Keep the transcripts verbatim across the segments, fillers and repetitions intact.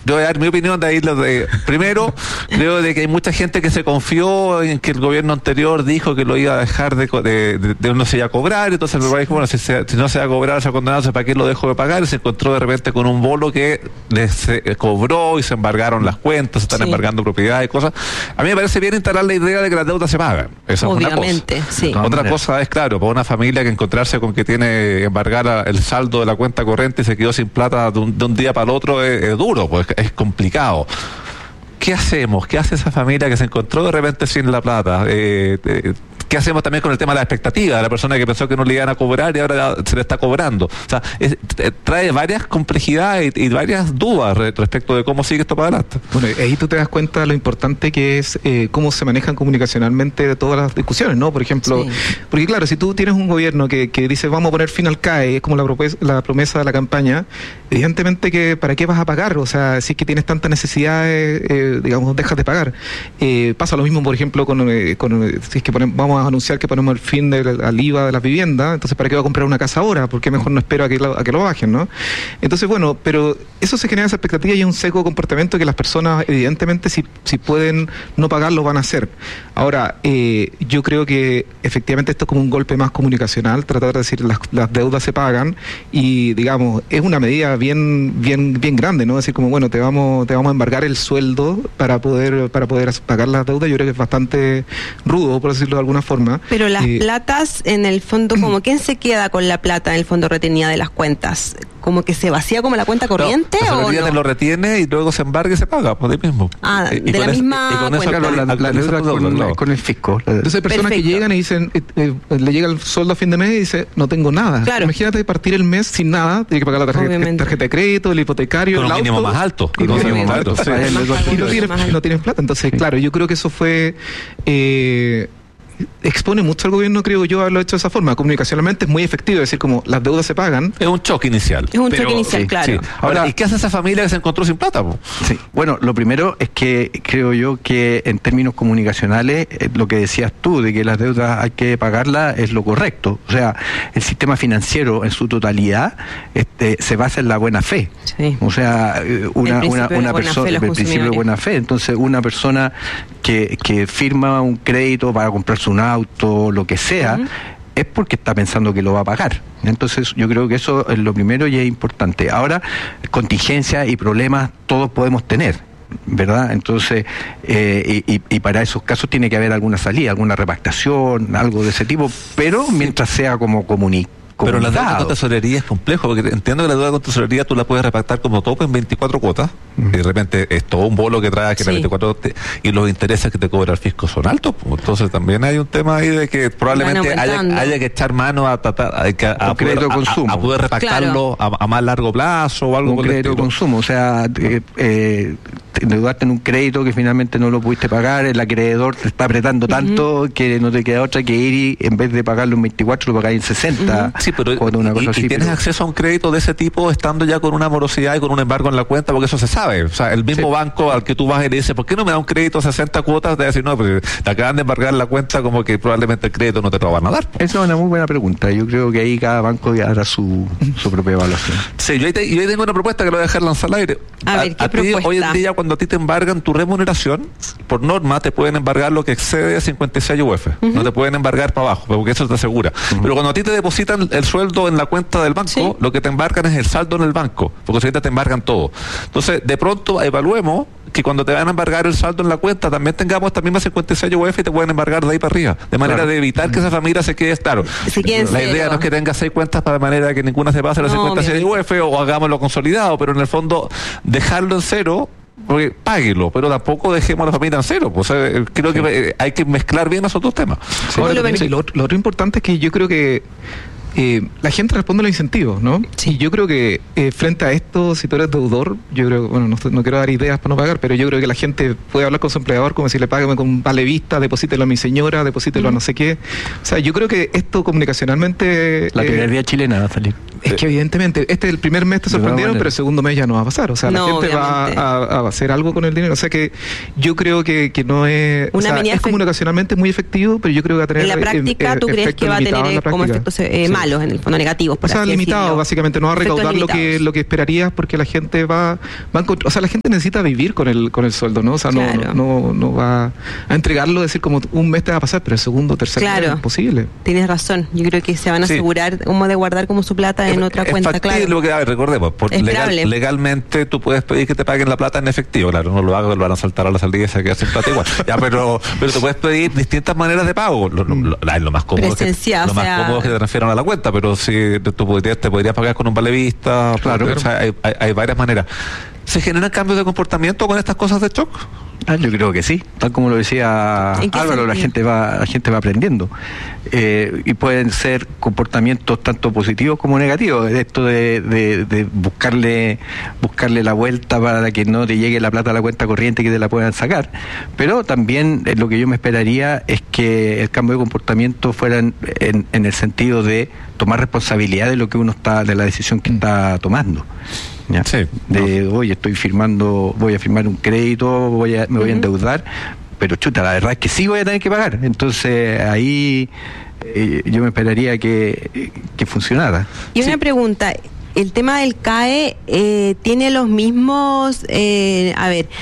yo voy a dar mi opinión de ahí. Lo de, primero, creo de que hay mucha gente que se confió en que el gobierno anterior dijo que lo iba a dejar de, de, de, de no se iba a cobrar, entonces el país, bueno, si, se, si no se va a cobrar, se ha condenado, ¿para qué lo dejó de pagar? Y se encontró de repente con un bolo que les eh, cobró y se embargaron las cuentas, se están sí. embargando propiedades y cosas. A mí me parece bien instalar la idea de que las deudas se pagan. Esa Obviamente, es una cosa. Sí. Otra manera. cosa es, claro, para una familia que encontrarse con que tiene embargar el saldo de la cuenta corriente y se quedó sin plata de un, de un día para el otro, es, es duro, pues es complicado. ¿Qué hacemos? ¿Qué hace esa familia que se encontró de repente sin la plata? Eh, eh, ¿Qué hacemos también con el tema de la expectativa de la persona que pensó que no le iban a cobrar y ahora se le está cobrando? O sea, es, trae varias complejidades y, y varias dudas re, respecto de cómo sigue esto para adelante. Bueno, ahí tú te das cuenta de lo importante que es eh, cómo se manejan comunicacionalmente de todas las discusiones, ¿no? Por ejemplo, sí. porque claro, si tú tienes un gobierno que, que dice vamos a poner fin al C A E, es como la, propes, la promesa de la campaña, evidentemente que ¿para qué vas a pagar? O sea, si es que tienes tantas necesidades, eh, digamos, dejas de pagar. Eh, pasa lo mismo, por ejemplo, con, eh, con si es que ponemos, vamos a anunciar que ponemos el fin del, al I V A de las viviendas, entonces ¿para qué va a comprar una casa ahora? ¿Por qué mejor no espero a que lo, a que lo bajen, no? Entonces, bueno, pero eso se genera esa expectativa y es un seco de comportamiento que las personas, evidentemente, si, si pueden no pagarlo, van a hacer. Ahora, eh, yo creo que efectivamente esto es como un golpe más comunicacional, tratar de decir las, las deudas se pagan y, digamos, es una medida bien bien bien grande, ¿no? Decir como, bueno, te vamos te vamos a embargar el sueldo para poder para poder pagar las deudas. Yo creo que es bastante rudo, por decirlo de alguna forma. Pero las eh, platas, en el fondo, como ¿quién se queda con la plata en el fondo retenida de las cuentas? ¿Como que se vacía como la cuenta corriente no, o no? Lo retiene y luego se embarga y se paga por ahí mismo. Ah, y, de y la misma eso, y con cuenta. Eso, la, la, la deuda con, no. con el fisco. Entonces hay personas Perfecto. que llegan y dicen, eh, eh, le llega el sueldo a fin de mes y dice, no tengo nada. Claro. Imagínate partir el mes sin nada, tiene que pagar la tarjeta, tarjeta de crédito, el hipotecario, con el un auto. mínimo más alto. Con un mínimo más alto. Sí. Y no tienes, no tienes plata. Entonces, sí. claro, yo creo que eso fue... Eh, expone mucho al gobierno, creo yo, haberlo hecho de esa forma. Comunicacionalmente es muy efectivo, decir como las deudas se pagan. Es un choque inicial. Es un pero, choque inicial, sí, claro. Sí. Ahora, Ahora, ¿y qué hace esa familia que se encontró sin plata? Po? Sí, bueno, lo primero es que creo yo que en términos comunicacionales, eh, lo que decías tú, de que las deudas hay que pagarlas, es lo correcto. O sea, el sistema financiero en su totalidad este, se basa en la buena fe. Sí. O sea, una, una, una persona, el principio de buena fe. Entonces, una persona que, que firma un crédito para comprar un auto, lo que sea, uh-huh. es porque está pensando que lo va a pagar. Entonces yo creo que eso es lo primero y es importante. Ahora, contingencias y problemas todos podemos tener, ¿verdad? Entonces, eh, y, y para esos casos tiene que haber alguna salida, alguna repactación, algo de ese tipo, pero mientras sea como comunicado. Pero la deuda con tesorería es complejo, porque entiendo que la deuda con tesorería tú la puedes repactar como tope en veinticuatro cuotas, uh-huh. y de repente es todo un bolo que trae que sí. la veinticuatro te, y los intereses que te cobra el fisco son altos, entonces también hay un tema ahí de que probablemente haya, haya que echar mano a tratar a, a, a, poder, a, a poder repactarlo claro. a, a más largo plazo o algo un crédito de consumo, o sea, eh, eh, endeudaste en un crédito que finalmente no lo pudiste pagar, el acreedor te está apretando uh-huh. tanto que no te queda otra que ir y en vez de pagarlo en veinticuatro lo pagáis en sesenta. Uh-huh. Sí, pero una cosa y, así, y tienes pero... acceso a un crédito de ese tipo estando ya con una morosidad y con un embargo en la cuenta, porque eso se sabe. O sea, el mismo sí. banco al que tú vas y le dices, ¿por qué no me da un crédito a sesenta cuotas? Te va a decir, no, porque te acaban de embargar la cuenta, como que probablemente el crédito no te lo van a dar. Esa es una muy buena pregunta. Yo creo que ahí cada banco ya hará su, su propia evaluación. Sí, yo ahí, te, yo ahí tengo una propuesta que lo voy a dejar lanzar al aire. A, a ver, ¿qué a propuesta? Ti, hoy en día, cuando a ti te embargan tu remuneración, por norma te pueden embargar lo que excede a cincuenta y seis U F. Uh-huh. No te pueden embargar para abajo, porque eso te asegura. Uh-huh. Pero cuando a ti te depositan el sueldo en la cuenta del banco, ¿sí? lo que te embarcan es el saldo en el banco, porque si ahorita te embargan todo. Entonces, de pronto evaluemos que cuando te van a embargar el saldo en la cuenta, también tengamos esta misma cincuenta y seis U F y te pueden embargar de ahí para arriba, de manera claro. de evitar que esa familia se quede, claro. Se quede la idea no es que tenga seis cuentas para de manera que ninguna se pase a las no, cincuenta y seis U F o hagámoslo consolidado, pero en el fondo dejarlo en cero, porque páguelo, pero tampoco dejemos a la familia en cero. Pues, eh, creo sí. que eh, hay que mezclar bien esos dos temas. Sí. Ahora, lo, lo, lo otro importante es que yo creo que Eh, la gente responde a los incentivos, ¿no? Sí. Y yo creo que eh, frente a esto, si tú eres deudor, yo creo, bueno, no, no quiero dar ideas para no pagar, pero yo creo que la gente puede hablar con su empleador como decirle, págame con un vale vista, deposítelo a mi señora, deposítelo mm. a no sé qué. O sea, yo creo que esto comunicacionalmente... La piratería eh, chilena va a salir. Es que evidentemente, este el primer mes te sorprendieron, pero el segundo mes ya no va a pasar. O sea, no, la gente obviamente. va a, a hacer algo con el dinero. O sea que yo creo que, que no es... Una o sea, medida es comunicacionalmente muy efectivo, pero yo creo que va a tener... En la práctica, eh, ¿tú crees que va a tener eh, como efectos eh, sí. malos, en el fondo negativos? Por o sea, así limitado, decirlo. básicamente. No va a recaudar lo que, lo que esperarías porque la gente va... va a encont- o sea, la gente necesita vivir con el con el sueldo, ¿no? O sea, Claro. no, no, no va a entregarlo, decir como un mes te va a pasar, pero el segundo, tercer Claro. mes es imposible. Tienes razón. Yo creo que se van a Sí. asegurar como de guardar como su plata en Es- otra es cuenta, factible, claro. porque, a ver, recordemos, por Esperable. legal- legalmente tú puedes pedir que te paguen la plata en efectivo, claro, no lo hago, lo van a saltar a la salida y se queda sin plata igual. Ya, pero, pero tú puedes pedir distintas maneras de pago. Lo, lo, lo, lo más cómodo es que, Presencial, lo o más sea- cómodo es que te transfieran a la cuenta, pero si tú podrías, te podrías pagar con un vale vista, Claro. o sea, hay, hay, hay varias maneras. ¿Se generan cambios de comportamiento con estas cosas de shock? Ah, yo creo que sí, tal como lo decía ¿En qué Álvaro, la sentido? gente va, la gente va aprendiendo. Eh, y pueden ser comportamientos tanto positivos como negativos. Esto de, de, de buscarle, buscarle la vuelta para que no te llegue la plata a la cuenta corriente y que te la puedan sacar. Pero también eh, lo que yo me esperaría es que el cambio de comportamiento fuera en, en, en el sentido de tomar responsabilidad de lo que uno está, de la decisión que está tomando. ¿Ya? Sí. De, oye, estoy firmando, voy a firmar un crédito, voy a, me voy a endeudar, pero chuta, la verdad es que sí voy a tener que pagar. Entonces ahí eh, yo me esperaría que, que funcionara. Y una pregunta, el tema del C A E eh, tiene los mismos, eh, a ver,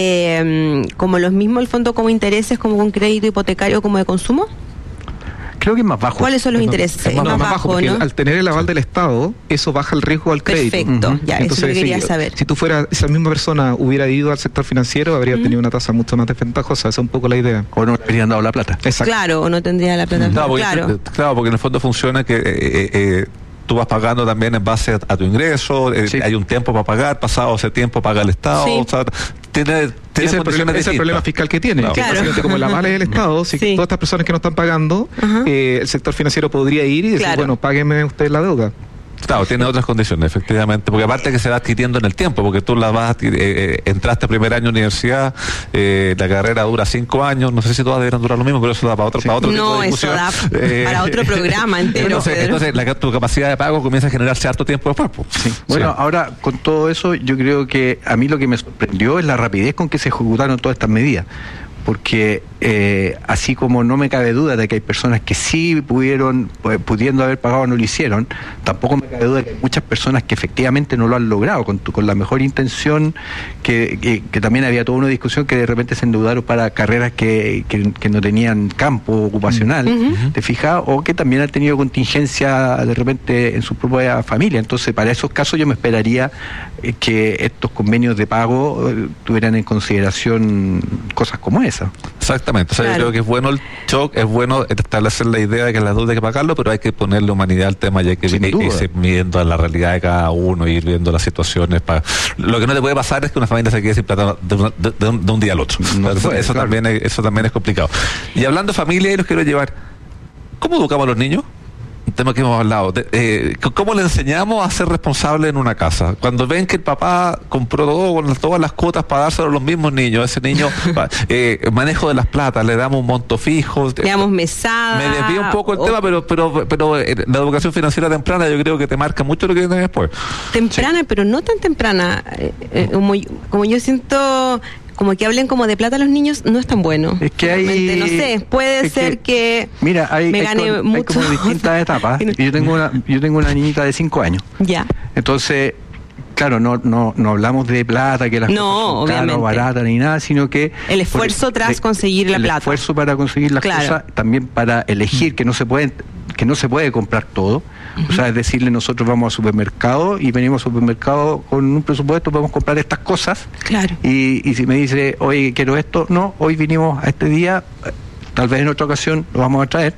eh, como los mismos el fondo como intereses, como un crédito hipotecario como de consumo. Creo que es más bajo. ¿Cuáles son los Es más- intereses? es más, más bajo, porque ¿no? al tener el aval del Estado, eso baja el riesgo al crédito. Perfecto, Ujú. ya, eso es lo que quería si, saber. si tú fueras, esa misma persona hubiera ido al sector financiero, habría tenido una tasa mucho más desventajosa. Esa es un poco la idea. O no le habrían dado la plata. Exacto. Claro, o no tendría la plata. Claro, porque, Claro. claro, porque en el fondo funciona que eh, eh, eh, tú vas pagando también en base a, a tu ingreso, eh, Sí. hay un tiempo para pagar, pasado ese tiempo paga el Estado, Sí. o sea, tiene, tiene Ese es el, problema, condiciones ese es el problema distintas. fiscal que tiene. Claro. Que Claro. básicamente como el aval es el Estado, si Sí. todas estas personas que no están pagando, Ajá. eh, el sector financiero podría ir y decir, Claro. bueno, págueme usted la deuda. Claro, tiene otras condiciones, efectivamente, porque aparte que se va adquiriendo en el tiempo, porque tú la vas, adquir- eh, eh, entraste primer año de universidad, eh, la carrera dura cinco años, no sé si todas deberían durar lo mismo, pero eso da para otro, para otro tipo No, de eso discusión. da para otro programa entero, Entonces, Pedro. entonces la, tu capacidad de pago comienza a generarse harto tiempo después. Pues. Sí. Bueno, ahora con todo eso, yo creo que a mí lo que me sorprendió es la rapidez con que se ejecutaron todas estas medidas. Porque eh, así como no me cabe duda de que hay personas que sí pudieron, pues, pudiendo haber pagado, no lo hicieron, tampoco me cabe duda de que hay muchas personas que efectivamente no lo han logrado, con, tu- con la mejor intención, que, que, que también había toda una discusión que de repente se endeudaron para carreras que, que, que no tenían campo ocupacional, Ujú. ¿te fijas? O que también han tenido contingencia de repente en su propia familia. Entonces, para esos casos yo me esperaría eh, que estos convenios de pago eh, tuvieran en consideración cosas como esa. Exactamente, o sea, Claro. yo creo que es bueno el shock, es bueno establecer la idea de que las deudas hay que pagarlo, pero hay que ponerle humanidad al tema y hay que Sin ir, duda. irse midiendo a la realidad de cada uno, ir viendo las situaciones. Para... Lo que no te puede pasar es que una familia se quede sin plata de, una- de- de un, de un día al otro. No eso puede, eso claro. también es, eso también es complicado. Y hablando de familia, y los quiero llevar, ¿cómo educamos a los niños? Un tema que hemos hablado. De, eh, ¿Cómo le enseñamos a ser responsable en una casa? Cuando ven que el papá compró todo, con todas las cuotas para dárselo a los mismos niños, ese niño, va, eh, manejo de las platas, le damos un monto fijo. Le damos mesada. Me desvío un poco el o- tema, pero pero pero eh, la educación financiera temprana yo creo que te marca mucho lo que viene después. Temprana, pero no tan temprana. Eh, eh, como, yo- como yo siento, como que hablen como de plata a los niños, no es tan bueno. Es que hay- Realmente, no sé, puede es ser que, Mira, hay, me hay gane con- hay mucho. como distintas etapas. Y yo tengo una, yo tengo una niñita de cinco años. Ya. Entonces, claro, no, no, no hablamos de plata, que las No, cosas son caras obviamente. o baratas ni nada, sino que El esfuerzo por- tras de- conseguir la el plata. esfuerzo para conseguir las Claro. cosas, también para elegir que no se pueden, que no se puede comprar todo. O sea, es decirle, nosotros vamos al supermercado y venimos al supermercado con un presupuesto, podemos comprar estas cosas. Claro. Y, y si me dice, oye, quiero esto, no, hoy vinimos a este día, eh, tal vez en otra ocasión lo vamos a traer.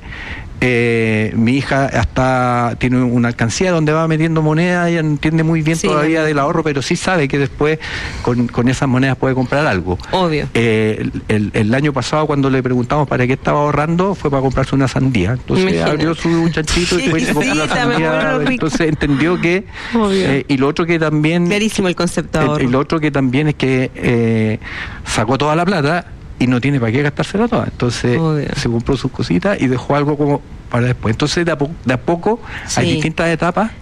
Eh, mi hija hasta tiene una alcancía donde va metiendo monedas, ella no entiende muy bien Sí, todavía no. del ahorro, pero sí sabe que después con, con esas monedas puede comprar algo. Obvio. Eh, el, el- el año pasado cuando le preguntamos para qué estaba ahorrando fue para comprarse una sandía. Entonces Imagínate. abrió su chanchito y fue y se compró la Exquisita, me sandía. acuerdo, rico. Entonces entendió que Obvio. eh, y lo otro que también Clarísimo el concepto de el- ahorro. y lo otro que también es que eh, sacó toda la plata y no tiene para qué gastársela toda. Entonces Obvio. se compró sus cositas y dejó algo como para después. Entonces de a, po- de a poco hay Sí. distintas etapas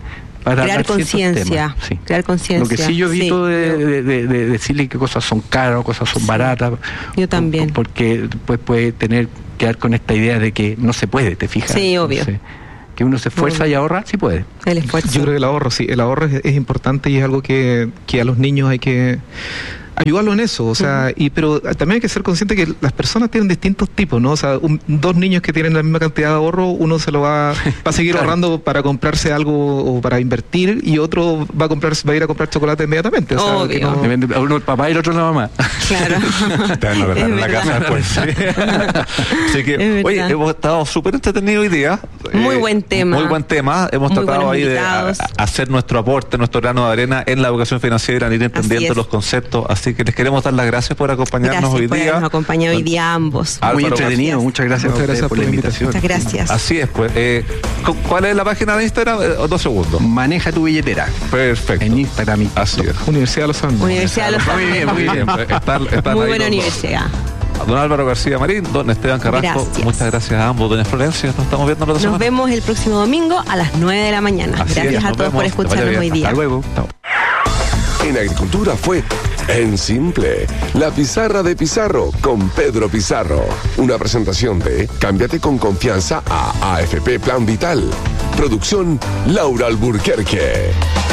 para crear conciencia. Sí. Crear conciencia. Lo que sí yo evito sí. de, de, de, de decirle qué cosas son caras o cosas son sí. baratas. Yo también. Porque después puede tener quedar con esta idea de que no se puede, ¿te fijas? Sí, obvio. Entonces, que uno se esfuerza obvio. Y ahorra, sí puede. El esfuerzo. Yo creo que el ahorro, sí, el ahorro es, es importante y es algo que, que a los niños hay que ayudarlo en eso, o sea, uh-huh. y pero también hay que ser consciente que las personas tienen distintos tipos, ¿no? O sea, un, dos niños que tienen la misma cantidad de ahorro, uno se lo va, va a seguir claro. ahorrando para comprarse algo o para invertir, y otro va a comprar, va a ir a comprar chocolate inmediatamente. O sea, Obvio. que no... A uno el papá y el otro la mamá. Claro. Te van a dejar en la casa después. Así que, oye, hemos estado súper entretenidos hoy día. Muy eh, buen tema. Muy buen tema. Hemos muy tratado ahí de a, a hacer nuestro aporte, nuestro grano de arena en la educación financiera, en ir entendiendo los conceptos. Así que les queremos dar las gracias por acompañarnos gracias hoy por día. Nos acompañado hoy día ambos. Álvaro, muy entretenido, muchas gracias, muchas gracias por la invitación. Muchas gracias. Así es, pues. Eh, ¿Cuál es la página de Instagram? Eh, dos segundos. Maneja tu billetera. Perfecto. En Instagram y así es. Universidad de los Andes. Universidad de los Andes. Muy bien, muy bien. Están, están muy buena universidad. Don Álvaro García Marín, don Esteban Carrasco, gracias. Muchas gracias a ambos. Doña Florencia, nos estamos viendo la Nos semana. vemos el próximo domingo a las nueve de la mañana. Así gracias es, a todos vemos. por escucharnos hoy día. Hasta luego. Chao. En Agricultura fue En Simple, la pizarra de Pizarro con Pedro Pizarro. Una presentación de Cámbiate con confianza a A F P Plan Vital. Producción Laura Alburquerque.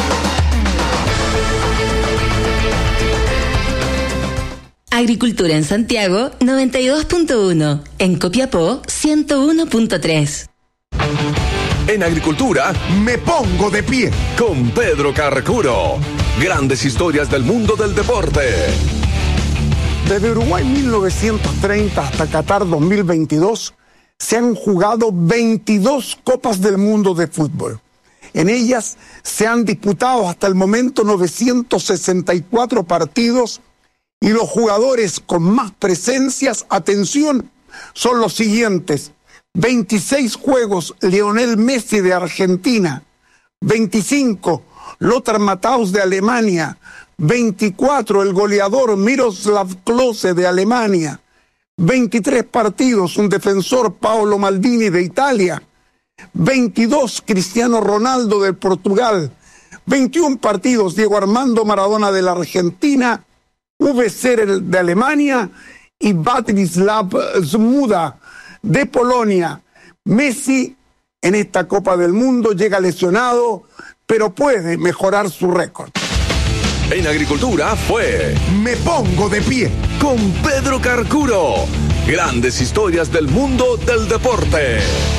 Agricultura en Santiago noventa y dos punto uno, en Copiapó ciento uno punto tres. En Agricultura me pongo de pie con Pedro Carcuro. Grandes historias del mundo del deporte. Desde Uruguay mil novecientos treinta hasta Qatar dos mil veintidós se han jugado veintidós Copas del Mundo de fútbol. En ellas se han disputado hasta el momento novecientos sesenta y cuatro partidos y los jugadores con más presencias, atención, son los siguientes: veintiséis juegos Lionel Messi de Argentina, veinticinco Lothar Matthaus de Alemania, veinticuatro el goleador Miroslav Klose de Alemania, veintitrés partidos un defensor Paolo Maldini de Italia, veintidós Cristiano Ronaldo de Portugal, veintiún partidos Diego Armando Maradona de la Argentina, V C de Alemania y Václav Smuda de Polonia. Messi en esta Copa del Mundo llega lesionado, pero puede mejorar su récord. En Agricultura fue Me Pongo de Pie con Pedro Carcuro. Grandes historias del mundo del deporte.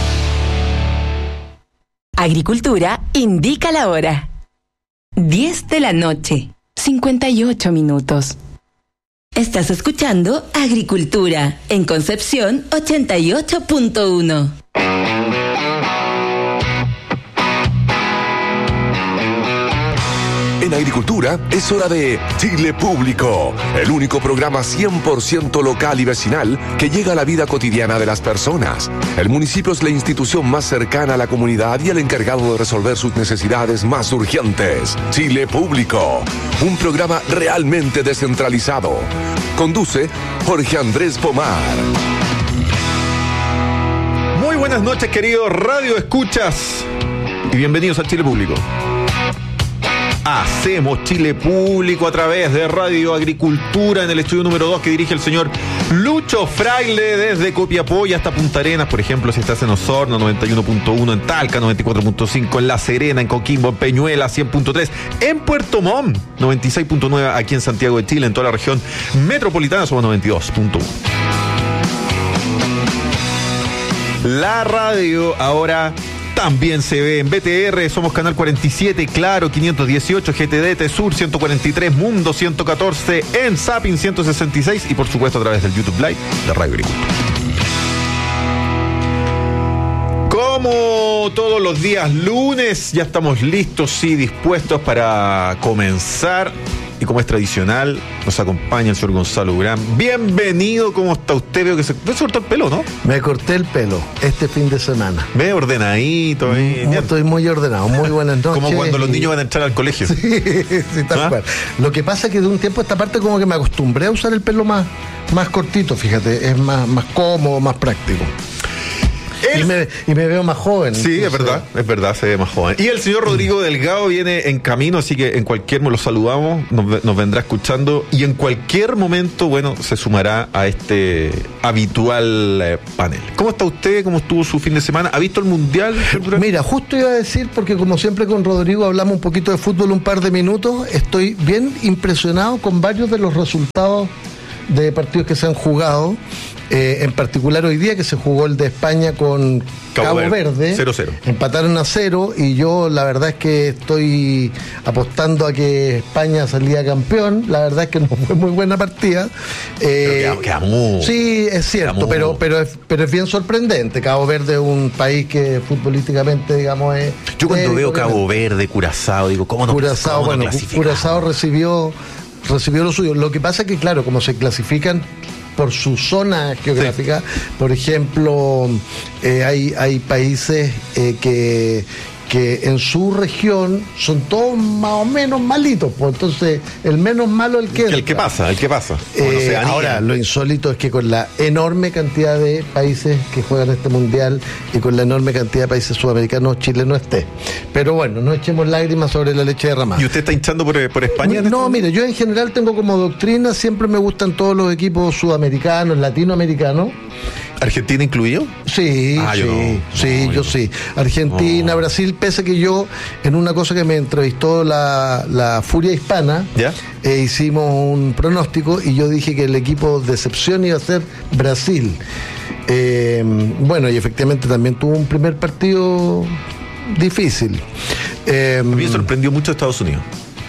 Agricultura indica la hora. diez de la noche, cincuenta y ocho minutos. Estás escuchando Agricultura en Concepción ochenta y ocho punto uno. En Agricultura es hora de Chile Público, el único programa cien por ciento local y vecinal que llega a la vida cotidiana de las personas. El municipio es la institución más cercana a la comunidad y el encargado de resolver sus necesidades más urgentes. Chile Público, un programa realmente descentralizado. Conduce Jorge Andrés Pomar. Muy buenas noches, queridos Radio Escuchas, y bienvenidos a Chile Público. Hacemos Chile Público a través de Radio Agricultura en el estudio número dos que dirige el señor Lucho Fraile desde Copiapó y hasta Punta Arenas, por ejemplo, si estás en Osorno noventa y uno punto uno, en Talca noventa y cuatro punto cinco, en La Serena, en Coquimbo, en Peñuela cien punto tres, en Puerto Montt noventa y seis punto nueve, aquí en Santiago de Chile, en toda la región metropolitana somos noventa y dos punto uno. La radio ahora también se ve en B T R, somos Canal cuarenta y siete, Claro quinientos dieciocho, G T D, T-Sur ciento cuarenta y tres, Mundo ciento catorce, en Zapping ciento sesenta y seis y por supuesto a través del YouTube Live de Radio Agricultura. Como todos los días lunes, ya estamos listos y dispuestos para comenzar. Y como es tradicional, nos acompaña el señor Gonzalo Durán. Bienvenido, ¿cómo está usted? Veo que se, se cortó el pelo, ¿no? Me corté el pelo este fin de semana. Ve ordenadito. Eh. No, estoy muy ordenado. Muy buenas noches. Como cuando los y... niños van a entrar al colegio. Sí, sí, tal ¿Ah? cual. Lo que pasa es que de un tiempo a esta parte como que me acostumbré a usar el pelo más, más cortito, fíjate. Es más, más cómodo, más práctico. Y, me, y me veo más joven. Sí, es verdad, es verdad, se ve más joven. Y el señor Rodrigo Delgado viene en camino, así que en cualquier momento lo saludamos, nos, nos vendrá escuchando y en cualquier momento, bueno, se sumará a este habitual eh, panel. ¿Cómo está usted? ¿Cómo estuvo su fin de semana? ¿Ha visto el Mundial? Mira, justo iba a decir, porque como siempre con Rodrigo hablamos un poquito de fútbol un par de minutos, estoy bien impresionado con varios de los resultados de partidos que se han jugado. Eh, en particular hoy día que se jugó el de España con Cabo, Cabo Verde, cero cero. Empataron a cero y yo la verdad es que estoy apostando a que España salía campeón. La verdad es que no fue muy buena partida. Eh, pero queda, queda muy, sí, es cierto, pero, pero, es, pero es bien sorprendente. Cabo Verde es un país que futbolísticamente, digamos, es... Yo cuando es, veo Cabo Verde, Curazao, digo, ¿cómo no Curazao, cómo bueno, no Curazao recibió, recibió lo suyo. Lo que pasa es que, claro, como se clasifican por su zona geográfica, sí. Por ejemplo, eh, hay, hay países eh, que, que en su región son todos más o menos malitos, pues entonces el menos malo el que el que pasa, el que pasa. Eh, bueno, ahora, lo insólito es que con la enorme cantidad de países que juegan este mundial y con la enorme cantidad de países sudamericanos, Chile no esté. Pero bueno, no echemos lágrimas sobre la leche derramada. ¿Y usted está hinchando por, por España? No, mire, yo en general tengo como doctrina, siempre me gustan todos los equipos sudamericanos, latinoamericanos. ¿Argentina incluido? Sí, ah, sí, no, sí, no, yo no. sí. Argentina, no. Brasil, pese que yo, en una cosa que me entrevistó la, la Furia Hispana, ¿ya? Eh, hicimos un pronóstico y yo dije que el equipo de excepción iba a ser Brasil. Eh, bueno, y efectivamente también tuvo un primer partido difícil. Eh, a mí me sorprendió mucho Estados Unidos.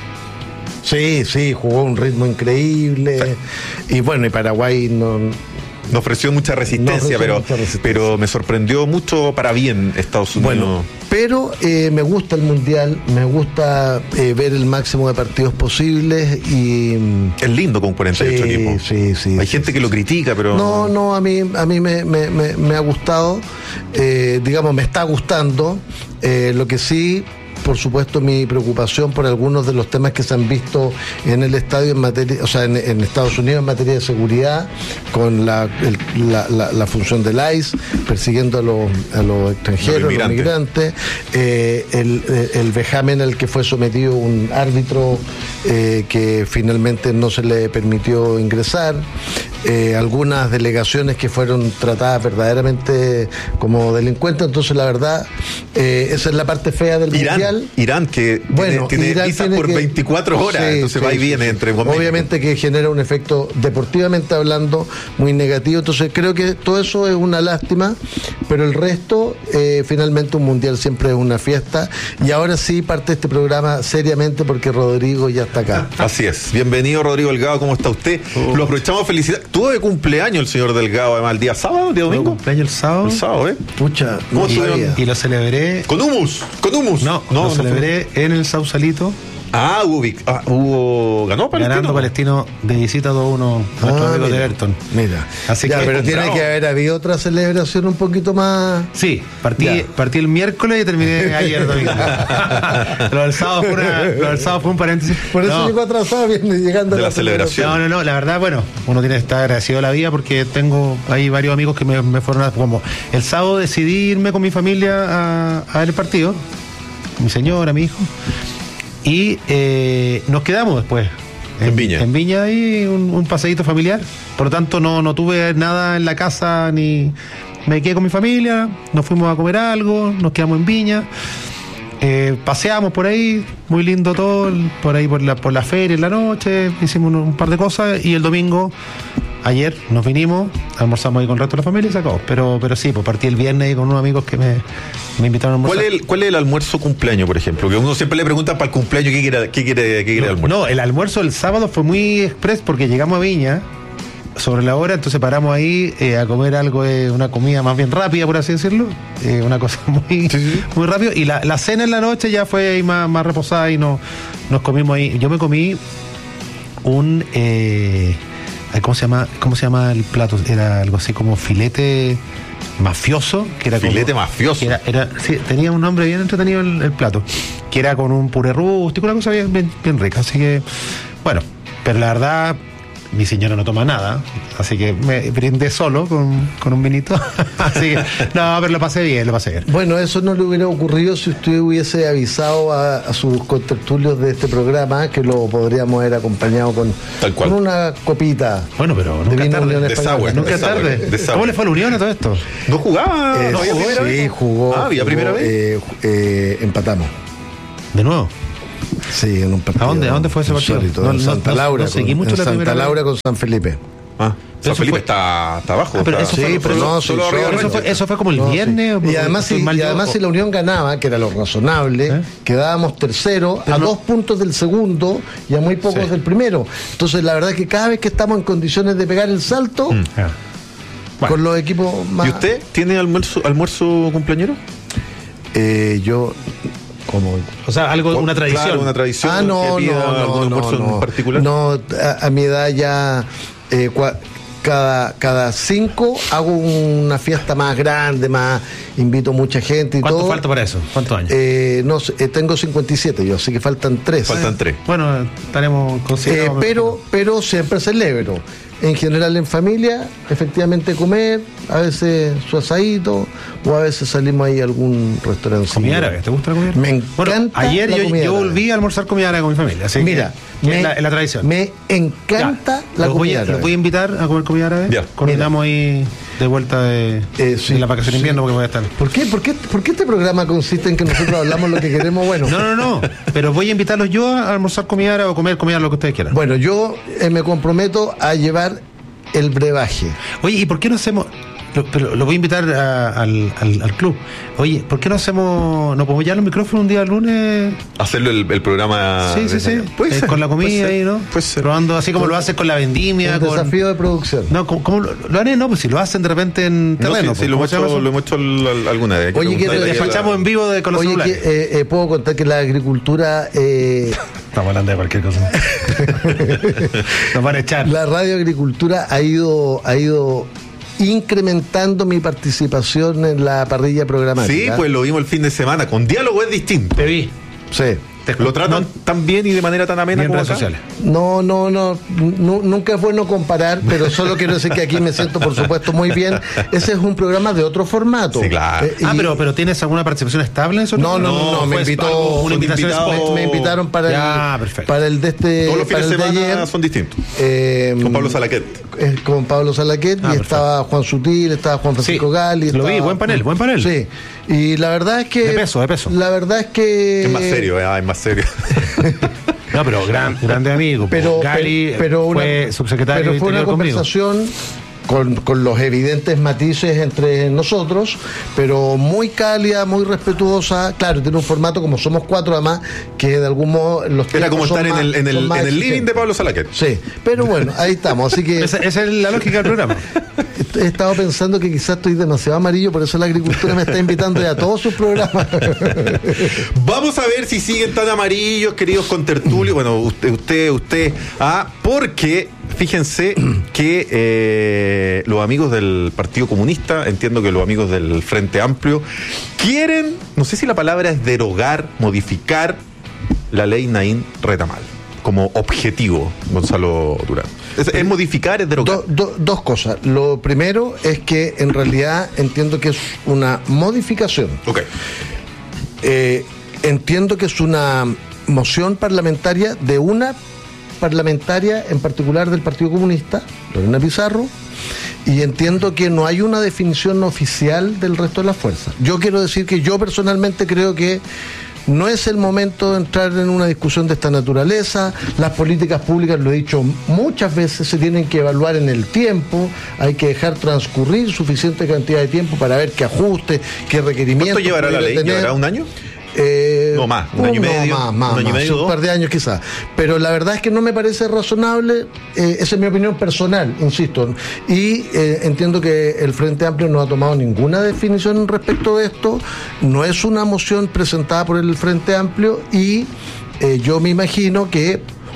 Sí, sí, jugó a un ritmo increíble. Sí. Y bueno, y Paraguay no... Nos ofreció mucha resistencia, no ofreció pero, mucha resistencia. Pero me sorprendió mucho para bien Estados Unidos. Bueno, pero eh, me gusta el Mundial, me gusta eh, ver el máximo de partidos posibles y... Es lindo con cuarenta y ocho sí, equipos. Sí, sí. Hay sí, gente sí, que sí. lo critica, pero... No, no, a mí, a mí me, me, me, me ha gustado, eh, digamos, me está gustando. Eh, lo que sí... Por supuesto, mi preocupación por algunos de los temas que se han visto en el estadio en materia, o sea, en, en Estados Unidos en materia de seguridad, con la, el, la, la, la función del I C E, persiguiendo a los, a los extranjeros, los inmigrantes, los migrantes, eh, el, el vejamen al que fue sometido un árbitro eh, que finalmente no se le permitió ingresar, eh, algunas delegaciones que fueron tratadas verdaderamente como delincuentes. Entonces, la verdad, eh, esa es la parte fea del Irán. Mundial. Irán, que bueno, tiene, tiene visa por que, veinticuatro horas, sí, entonces sí, va y viene sí, entre momentos. Obviamente que genera un efecto, deportivamente hablando, muy negativo. Entonces creo que todo eso es una lástima, pero el resto, eh, finalmente un mundial siempre es una fiesta. Y ahora sí parte este programa seriamente porque Rodrigo ya está acá. Así es. Bienvenido, Rodrigo Delgado, ¿cómo está usted? Uh. Lo aprovechamos, felicidad. Tuvo de cumpleaños el señor Delgado, además, el día sábado, el día domingo. Cumpleaños el sábado. El sábado, ¿eh? Pucha, ¿cómo y, y lo celebré. ¿Con humus? ¿Con humus? No, no. Lo no celebré fue... en el Sausalito. Ah, hubo, ah, hubo ganó Palestino. Ganando Palestino de visita dos uno a nuestro ah, amigo de Everton. Mira. Así ya, que, pero tiene bravo. que haber habido otra celebración un poquito más. Sí, partí, partí el miércoles y terminé ayer domingo. lo, del sábado fue una, lo del sábado fue un paréntesis. Por eso no. llegó atrasado, viene llegando de la, la celebración. No, no, no, la verdad, bueno, uno tiene que estar agradecido a la vida porque tengo ahí varios amigos que me, me fueron a, como el sábado decidí irme con mi familia a, a ver el partido, mi señora, mi hijo. Y eh, nos quedamos después en, en Viña en Viña ahí un, un paseíto familiar, por lo tanto no, no tuve nada en la casa, ni me quedé con mi familia, nos fuimos a comer algo, nos quedamos en Viña, eh, paseamos por ahí, muy lindo todo, por ahí por la, por la feria en la noche, hicimos un, un par de cosas y el domingo ayer nos vinimos, almorzamos ahí con el resto de la familia y se acabó. Pero, pero sí, pues partí el viernes ahí con unos amigos que me, me invitaron a almorzar. ¿Cuál es, el, ¿Cuál es el almuerzo cumpleaños, por ejemplo? Que uno siempre le pregunta para el cumpleaños qué quiere, qué quiere, qué quiere no, el almuerzo. No, el almuerzo del sábado fue muy express porque llegamos a Viña sobre la hora, entonces paramos ahí eh, a comer algo, eh, una comida más bien rápida, por así decirlo, eh, una cosa muy, sí, sí. muy rápido. Y la, la cena en la noche ya fue ahí más, más reposada y no, nos comimos ahí. Yo me comí un... Eh, ¿Cómo se llama? ¿Cómo se llama el plato? Era algo así como filete mafioso, que era filete como, mafioso. Que era, era, sí, tenía un nombre bien entretenido el, el plato, que era con un puré rústico, una cosa bien, bien, bien rica. Así que, bueno, pero la verdad, mi señora no toma nada, así que me brindé solo con, con un vinito. Así que, no, pero lo pasé bien, lo pasé bien. Bueno, eso no le hubiera ocurrido si usted hubiese avisado a, a sus contertulios de este programa que lo podríamos haber acompañado con, Tal cual. con una copita. Bueno, pero de nunca vino tarde. Unión De Española. Sauer, Nunca de es tarde. Sauer, de Sauer. ¿Cómo le fue a la Unión a todo esto? ¿No jugaba? Eh, ¿No había primera sí, vez? jugó. Ah, ¿había jugó, primera vez? eh, ju- eh, empatamos. ¿De nuevo? Sí, en un partido. ¿A dónde- a dónde fue ese partido? insólito, No, en no, Santa no- Laura. no seguí con- mucho en la Santa primera Laura con San Felipe. Ah, San Eso Felipe fue- está, está abajo. Ah, pero está- eso fue- Sí, pero solo- no, solo sí, arriba solo- Eso fue, eso fue como el No, sí. viernes. Y además, si, estoy mal y yo, además o- si la Unión ganaba, que era lo razonable, ¿Eh? quedábamos tercero Pero a no- dos puntos del segundo y a muy pocos Sí. del primero. Entonces, la verdad es que cada vez que estamos en condiciones de pegar el salto, Ah. Bueno. con los equipos más... ¿Y usted tiene almuerzo, almuerzo cumpleañero? Eh, yo... como O sea, algo, una tradición. Claro, una tradición. Ah, no, que pida no, algún no, almuerzo no, en particular. No, a, a mi edad ya eh, cua- cada cada cinco hago una fiesta más grande, más invito mucha gente y ¿Cuánto todo. falta para eso? ¿Cuántos años? Eh, no sé, eh, tengo cincuenta y siete yo, así que faltan tres. Faltan tres. Bueno, estaremos Eh, considerados. pero, pero siempre celebro. En general en familia, efectivamente comer, a veces su asadito, o a veces salimos ahí a algún restaurante. ¿Comida árabe? ¿Te gusta la comida? Me Bueno, encanta ayer la yo, comida yo árabe. volví a almorzar comida árabe con mi familia. Así Mira, que, que me, es la, es la tradición. me encanta Ya, la los voy, comida a, árabe. los voy a invitar a comer comida árabe. Ya. Coordinamos ahí de vuelta de, Eh, sí, de la vacación de sí. invierno porque voy a estar. ¿Por qué, por, qué, ¿Por qué este programa consiste en que nosotros hablamos lo que queremos? Bueno, No, no, no. Pero voy a invitarlos yo a almorzar comida árabe o comer comida lo que ustedes quieran. bueno yo eh, me comprometo a llevar el brebaje. Oye, ¿y por qué no hacemos? Lo, pero lo voy a invitar a- al, al, al club. Oye, ¿por qué no hacemos? ¿No podemos llevar los micrófonos un día el lunes? Hacerlo el, el programa. Sí, sí, sí. Puede Eh, ser, con la puede comida ser, ahí, ¿no? Puede ser. Probando así como lo haces con la vendimia. Un con... desafío de producción. No, ¿cómo, cómo lo, lo haré? No, pues si lo hacen de repente en No, terreno. sí, sí, pues, lo, ¿cómo hemos se llama hecho, eso? lo hemos hecho al- alguna vez. Hay que Oye, preguntarle quiero- ahí a la- Despachamos en vivo de con los Oye, que, celulares. eh, eh, puedo contar que la agricultura, eh, Estamos hablando de cualquier cosa. Nos van a echar. la radioagricultura ha ido, ha ido incrementando mi participación en la parrilla programática. Sí, pues lo vimos el fin de semana. Con diálogo es distinto. Te vi. Sí. Te Lo tratan tan bien y de manera tan amena en como redes acá. sociales. No, no, no, nu- nunca es bueno comparar, pero solo quiero decir que aquí me siento, por supuesto, muy bien. Ese es un programa de otro formato. Sí, claro. Eh, Ah, y- pero, pero ¿tienes alguna participación estable en eso? No, no, no, no, me fue invitó, algo- una invitación invitado- spot. me, me invitaron para Ya, el, perfecto. para el de este, Todos los para fines de el de semana ayer. son distintos. Eh, Con Pablo Salaquet. eh, con Pablo Salaquet Ah, y perfecto. estaba Juan Sutil, estaba Juan Francisco Sí, Gali. lo vi, estaba- buen panel, buen panel. Sí, y la verdad es que... De peso, de peso. La verdad es que... Es más serio, eh, ah, es más serio. No, pero gran, grande amigo. Pero, Gali pero una- fue subsecretario pero de fue una Interior conmigo. conversación con, con los evidentes matices entre nosotros, pero muy cálida, muy respetuosa. Claro, tiene un formato como somos cuatro además, que de algún modo los Era como tiempos son estar en más- el, en el, son más en el living de exigentes. Pablo Salaquet. Sí, pero bueno, ahí estamos. Así que Esa, esa es la lógica del programa. he estado pensando que quizás estoy demasiado amarillo, por eso la agricultura me está invitando ya a todos sus programas. Vamos a ver si siguen tan amarillos, queridos contertulios. Bueno, usted, usted, usted. Ah, porque fíjense que eh, los amigos del Partido Comunista, entiendo que los amigos del Frente Amplio, quieren, no sé si la palabra es derogar, modificar la ley Naín Retamal, como objetivo, Gonzalo Durán. ¿Es, es modificar, es derogar? Do- do- dos cosas. Lo primero es que en realidad entiendo que es una modificación. Ok. Eh, entiendo que es una moción parlamentaria de una parlamentaria en particular del Partido Comunista, Lorena Pizarro, y entiendo que no hay una definición oficial del resto de las fuerzas. Yo quiero decir que yo personalmente creo que no es el momento de entrar en una discusión de esta naturaleza. Las políticas públicas, lo he dicho muchas veces, se tienen que evaluar en el tiempo. Hay que dejar transcurrir suficiente cantidad de tiempo para ver qué ajuste, qué requerimientos. ¿Cuánto llevará la pudiera ley? tener. ¿Llevará un año? Eh, No, más, un año y no, medio, más, más, un año y más, medio, un dos. par de años quizás. Pero la verdad es que no me parece razonable, eh, esa es mi opinión personal, insisto. Y eh, entiendo que el Frente Amplio no ha tomado ninguna definición respecto de esto. No es una moción presentada por el Frente Amplio y eh, yo me imagino que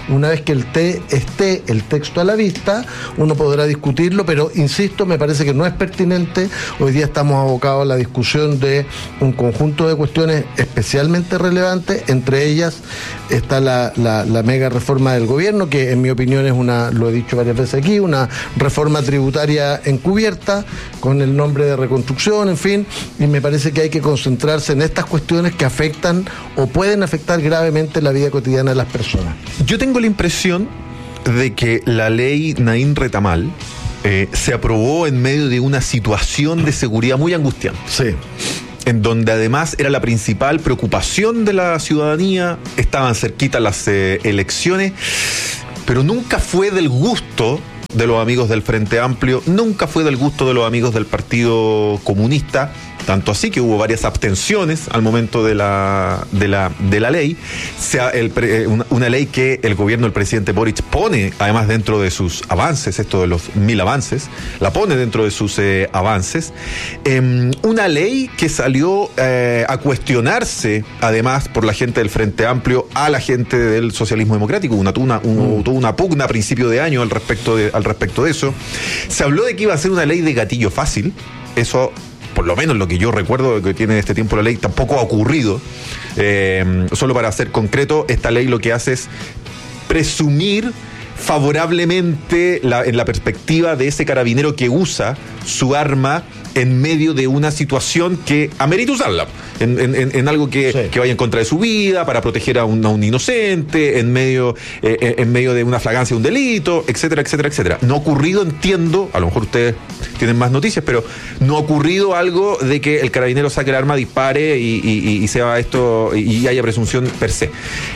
Una vez que el te, esté el texto a la vista, uno podrá discutirlo, pero insisto, me parece que no es pertinente. Hoy día estamos abocados a la discusión de un conjunto de cuestiones especialmente relevantes, entre ellas está la, la, la mega reforma del gobierno, que en mi opinión es una, lo he dicho varias veces aquí, una reforma tributaria encubierta, con el nombre de reconstrucción, en fin, y me parece que hay que concentrarse en estas cuestiones que afectan o pueden afectar gravemente la vida cotidiana de las personas. Yo tengo la impresión de que la ley Naín Retamal eh, se aprobó en medio de una situación de seguridad muy angustiante. Sí. En donde además era la principal preocupación de la ciudadanía, estaban cerquitas las eh, elecciones, pero nunca fue del gusto de los amigos del Frente Amplio, nunca fue del gusto de los amigos del Partido Comunista, tanto así que hubo varias abstenciones al momento de la de la de la ley, sea el, una, una ley que el gobierno del presidente Boric pone además dentro de sus avances, esto de los mil avances, la pone dentro de sus eh, avances, eh, una ley que salió eh, a cuestionarse además por la gente del Frente Amplio a la gente del socialismo democrático, una, una, un, mm. una pugna a principio de año al respecto de, al respecto de eso. Se habló de que iba a ser una ley de gatillo fácil, eso por lo menos lo que yo recuerdo que tiene este tiempo la ley, tampoco ha ocurrido. Eh, solo para ser concreto, esta ley lo que hace es presumir favorablemente la, en la perspectiva de ese carabinero que usa su arma en medio de una situación que amerita usarla, en, en, en algo que, sí. que vaya en contra de su vida, para proteger a un, a un inocente, en medio, eh, en medio de una flagrancia de un delito, etcétera, etcétera, etcétera. No ha ocurrido, entiendo, a lo mejor ustedes tienen más noticias, pero no ha ocurrido algo de que el carabinero saque el arma, dispare y, y, y sea esto, y haya presunción per se.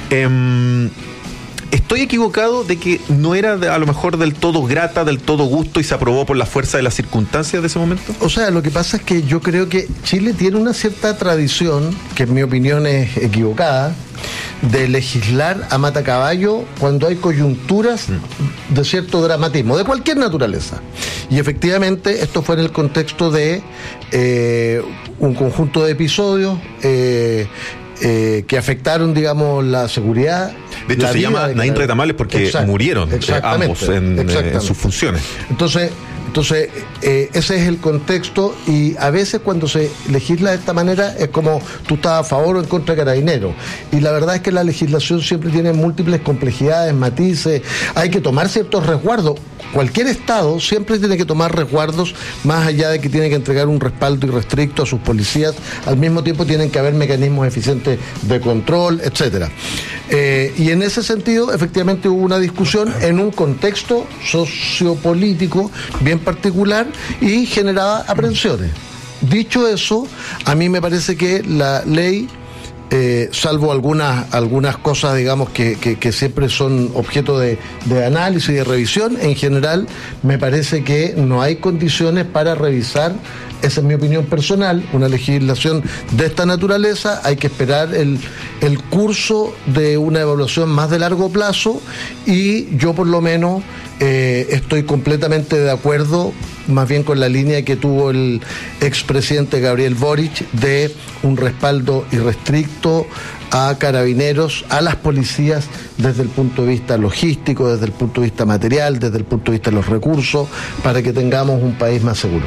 Eh, ¿Estoy equivocado de que no era de, a lo mejor del todo grata, del todo gusto y se aprobó por la fuerza de las circunstancias de ese momento? O sea, lo que pasa es que yo creo que Chile tiene una cierta tradición, que en mi opinión es equivocada, de legislar a matacaballo cuando hay coyunturas mm. de cierto dramatismo, de cualquier naturaleza. Y efectivamente esto fue en el contexto de eh, un conjunto de episodios eh, eh, que afectaron, digamos, la seguridad. De hecho, se llama Naín Retamales porque Exacto, murieron eh, ambos en, eh, en sus funciones. Entonces, entonces eh, ese es el contexto, y a veces cuando se legisla de esta manera es como tú estás a favor o en contra de Carabineros. Y la verdad es que la legislación siempre tiene múltiples complejidades, matices, hay que tomar ciertos resguardos. Cualquier Estado siempre tiene que tomar resguardos, más allá de que tiene que entregar un respaldo irrestricto a sus policías, al mismo tiempo tienen que haber mecanismos eficientes de control, etcétera. Eh, y en ese sentido, efectivamente hubo una discusión en un contexto sociopolítico bien particular y generaba aprensiones. Dicho eso, a mí me parece que la ley, Eh, salvo algunas algunas cosas, digamos, que, que, que siempre son objeto de, de análisis y de revisión, en general me parece que no hay condiciones para revisar, esa es mi opinión personal, una legislación de esta naturaleza. Hay que esperar el, el curso de una evaluación más de largo plazo, y yo por lo menos eh, estoy completamente de acuerdo más bien con la línea que tuvo el expresidente Gabriel Boric de un respaldo irrestricto a Carabineros, a las policías, desde el punto de vista logístico, desde el punto de vista material, desde el punto de vista de los recursos, para que tengamos un país más seguro.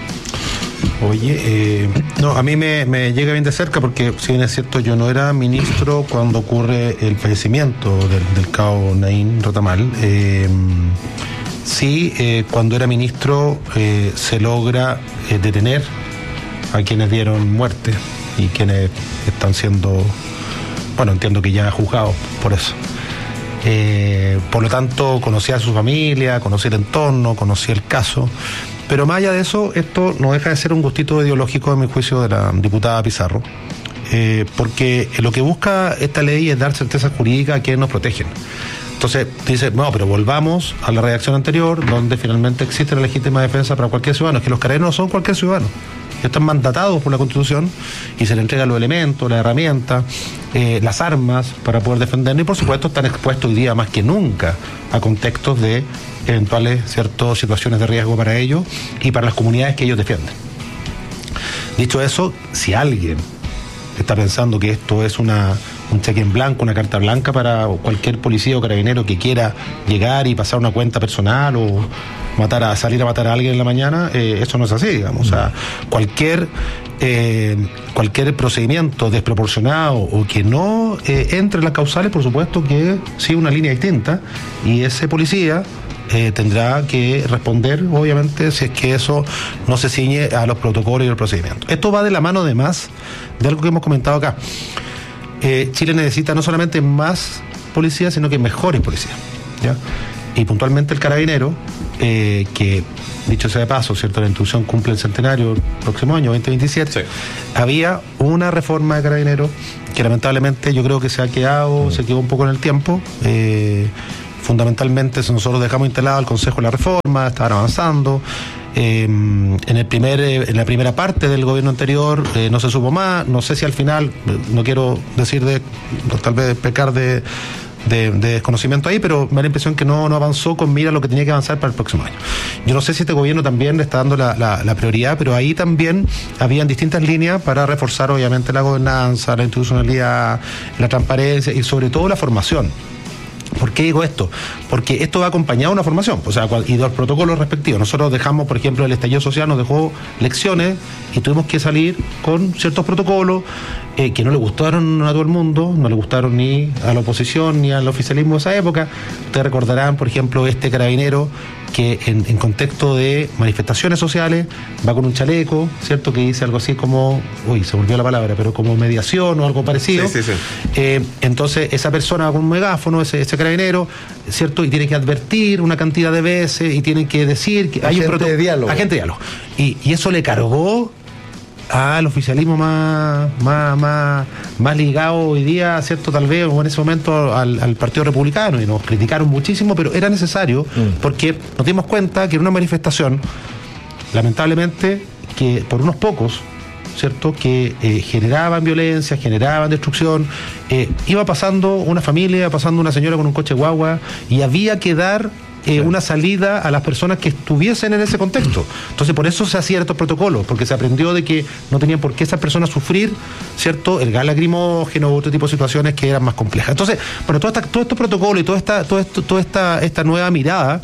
Oye, eh, no, a mí me, me llega bien de cerca, porque si bien es cierto, yo no era ministro cuando ocurre el fallecimiento del, del cabo Naín Retamal. Eh, sí, eh, cuando era ministro eh, se logra eh, detener a quienes dieron muerte y quienes están siendo, bueno, entiendo que ya juzgados por eso. Eh, por lo tanto, conocí a su familia, conocí el entorno, conocí el caso. Pero más allá de eso, esto no deja de ser un gustito ideológico, en mi juicio, de la diputada Pizarro, eh, porque lo que busca esta ley es dar certeza jurídica a quienes nos protegen. Entonces dice, no, pero volvamos a la redacción anterior, donde finalmente existe la legítima defensa para cualquier ciudadano. Es que los carabineros no son cualquier ciudadano, están mandatados por la Constitución y se le entregan los elementos, las herramientas, eh, las armas para poder defendernos, y por supuesto están expuestos hoy día más que nunca a contextos de eventuales ciertas situaciones de riesgo para ellos y para las comunidades que ellos defienden. Dicho eso, si alguien está pensando que esto es una, un cheque en blanco, una carta blanca para cualquier policía o carabinero que quiera llegar y pasar una cuenta personal o matar a salir a matar a alguien en la mañana. Eh, eso no es así, digamos. O sea, cualquier eh, cualquier procedimiento desproporcionado o que no eh, entre en las causales, por supuesto que sigue una línea distinta, y ese policía Eh, tendrá que responder, obviamente, si es que eso no se ciñe a los protocolos y los procedimientos. Esto va de la mano, además, de algo que hemos comentado acá. Eh, Chile necesita no solamente más policías, sino que mejores policías, ¿ya? Y puntualmente el carabinero, eh, que, dicho sea de paso, ¿cierto?, la institución cumple el centenario el próximo año, veinte veintisiete, sí. Había una reforma de carabinero que lamentablemente yo creo que se ha quedado, mm. se quedó un poco en el tiempo. eh, Fundamentalmente nosotros dejamos instalado el Consejo de la Reforma, estaban avanzando. Eh, en el primer, en la primera parte del gobierno anterior eh, no se supo más. No sé si al final, no quiero decir de, tal vez pecar de, de, de desconocimiento ahí, pero me da la impresión que no, no avanzó con mira lo que tenía que avanzar para el próximo año. Yo no sé si este gobierno también le está dando la, la, la prioridad, pero ahí también habían distintas líneas para reforzar obviamente la gobernanza, la institucionalidad, la transparencia y sobre todo la formación. ¿Por qué digo esto? Porque esto va acompañado de una formación, o sea, y de los protocolos respectivos. Nosotros dejamos, por ejemplo, el estallido social nos dejó lecciones y tuvimos que salir con ciertos protocolos eh, que no le gustaron a todo el mundo, no le gustaron ni a la oposición ni al oficialismo de esa época. Ustedes recordarán, por ejemplo, este carabinero que en, en contexto de manifestaciones sociales va con un chaleco, ¿cierto?, que dice algo así como, uy, se volvió la palabra, pero como mediación o algo parecido. Sí, sí, sí. Eh, entonces esa persona va con un megáfono, ese, ese carabinero, ¿cierto?, y tiene que advertir una cantidad de veces y tiene que decir que hay un proto- de diálogo. Agente de diálogo. Y, y eso le cargó al oficialismo más, más, más, más ligado hoy día, ¿cierto?, tal vez, o en ese momento al, al Partido Republicano, y nos criticaron muchísimo, pero era necesario, mm. porque nos dimos cuenta que en una manifestación, lamentablemente, que por unos pocos, ¿cierto?, que eh, generaban violencia, generaban destrucción, eh, iba pasando una familia, iba pasando una señora con un coche guagua, y había que dar Eh, una salida a las personas que estuviesen en ese contexto. Entonces, por eso se hacían estos protocolos, porque se aprendió de que no tenían por qué esas personas sufrir, ¿cierto?, el gas lacrimógeno u otro tipo de situaciones que eran más complejas. Entonces, bueno, todo, esta, todo estos protocolos y toda esta, todo esto, toda esta, esta nueva mirada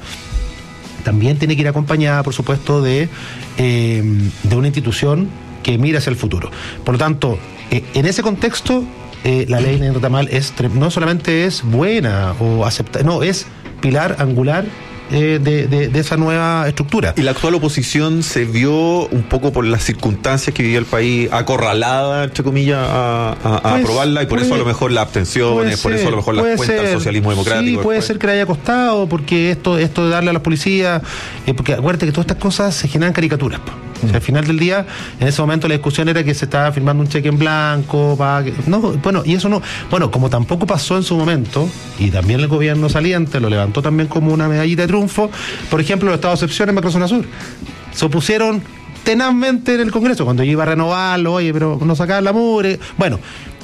también tiene que ir acompañada, por supuesto, de, eh, de una institución que mira hacia el futuro. Por lo tanto, eh, en ese contexto, eh, la ley Nadir Tamal es, no solamente es buena o aceptada, no, es pilar angular eh, de, de, de esa nueva estructura. Y la actual oposición se vio un poco por las circunstancias que vivía el país acorralada, entre comillas, a, a, a pues, aprobarla, y por puede, eso a lo mejor las abstenciones, por eso a lo mejor las cuentas del socialismo democrático. Sí, puede después. ser que le haya costado, porque esto, esto de darle a la policía, eh, porque acuérdate que todas estas cosas se generan caricaturas, po. O sea, al final del día, en ese momento la discusión era que se estaba firmando un cheque en blanco, para que, no, bueno, y eso no, bueno, como tampoco pasó en su momento, y también el gobierno saliente lo levantó también como una medallita de triunfo, por ejemplo, los estados de excepción en Macrozona Sur se opusieron tenazmente en el Congreso, cuando yo iba a renovarlo, oye, pero no sacaban la mugre, bueno,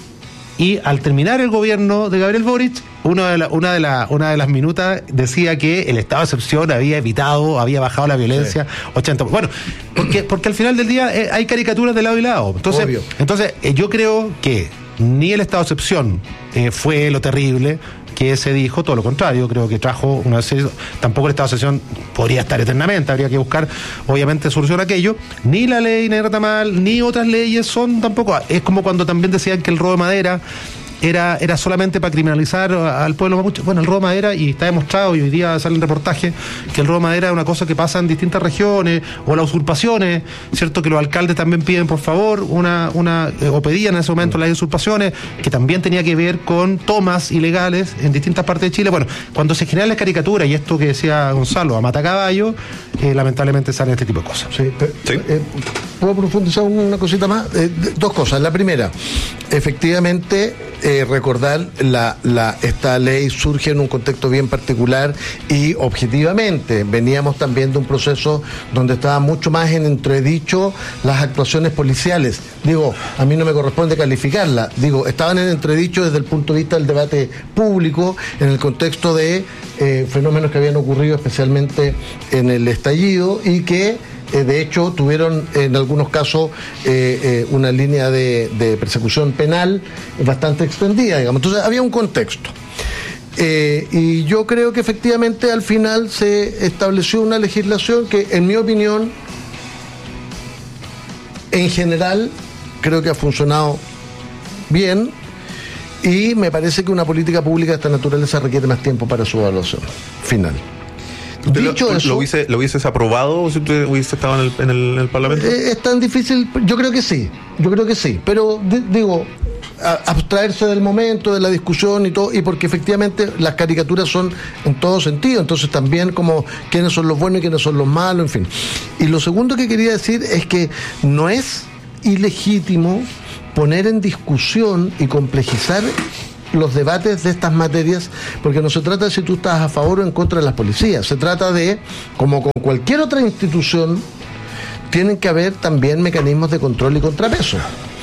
y al terminar el gobierno de Gabriel Boric, una de, la, una, de la, una de las minutas decía que el estado de excepción había evitado, había bajado la violencia, sí. ochenta. Bueno, porque, porque al final del día eh, hay caricaturas de lado y lado. Entonces, Obvio. entonces eh, yo creo que ni el estado de excepción eh, fue lo terrible que se dijo, todo lo contrario, creo que trajo una serie, tampoco el estado de excepción podría estar eternamente, habría que buscar obviamente solución a aquello, ni la ley Nadir Tamal, ni otras leyes son tampoco, es como cuando también decían que el robo de madera Era, era solamente para criminalizar al pueblo mapuche. Bueno, el robo de madera, y está demostrado, y hoy día sale en reportaje, que el robo de madera es una cosa que pasa en distintas regiones, o las usurpaciones, ¿cierto?, que los alcaldes también piden, por favor, una, una eh, o pedían en ese momento las usurpaciones, que también tenía que ver con tomas ilegales en distintas partes de Chile. Bueno, cuando se generan las caricaturas, y esto que decía Gonzalo, a matacaballo, eh, lamentablemente salen este tipo de cosas. Sí, pero, ¿Sí? Eh, ¿puedo profundizar una cosita más? Eh, dos cosas. La primera, efectivamente, eh, recordar la, la esta ley surge en un contexto bien particular y objetivamente veníamos también de un proceso donde estaba mucho más en entredicho las actuaciones policiales. Digo, a mí no me corresponde calificarla, digo, estaban en entredicho desde el punto de vista del debate público en el contexto de eh, fenómenos que habían ocurrido especialmente en el estallido y que eh, de hecho tuvieron en algunos casos eh, eh, una línea de, de persecución penal bastante extendida, digamos. Entonces había un contexto. Eh, y yo creo que efectivamente al final se estableció una legislación que, en mi opinión, en general, creo que ha funcionado bien, y me parece que una política pública de esta naturaleza requiere más tiempo para su evaluación final. Dicho lo, eso, ¿lo, hubiese, ¿Lo hubieses aprobado si usted hubiese estado en el, en el, en el Parlamento? Eh, es tan difícil, yo creo que sí, yo creo que sí, pero d- digo, a, abstraerse del momento, de la discusión y todo, y porque efectivamente las caricaturas son en todo sentido, entonces también como quiénes son los buenos y quiénes son los malos, en fin. Y lo segundo que quería decir es que no es ilegítimo poner en discusión y complejizar los debates de estas materias, porque no se trata de si tú estás a favor o en contra de las policías, se trata de, como con cualquier otra institución, tienen que haber también mecanismos de control y contrapeso.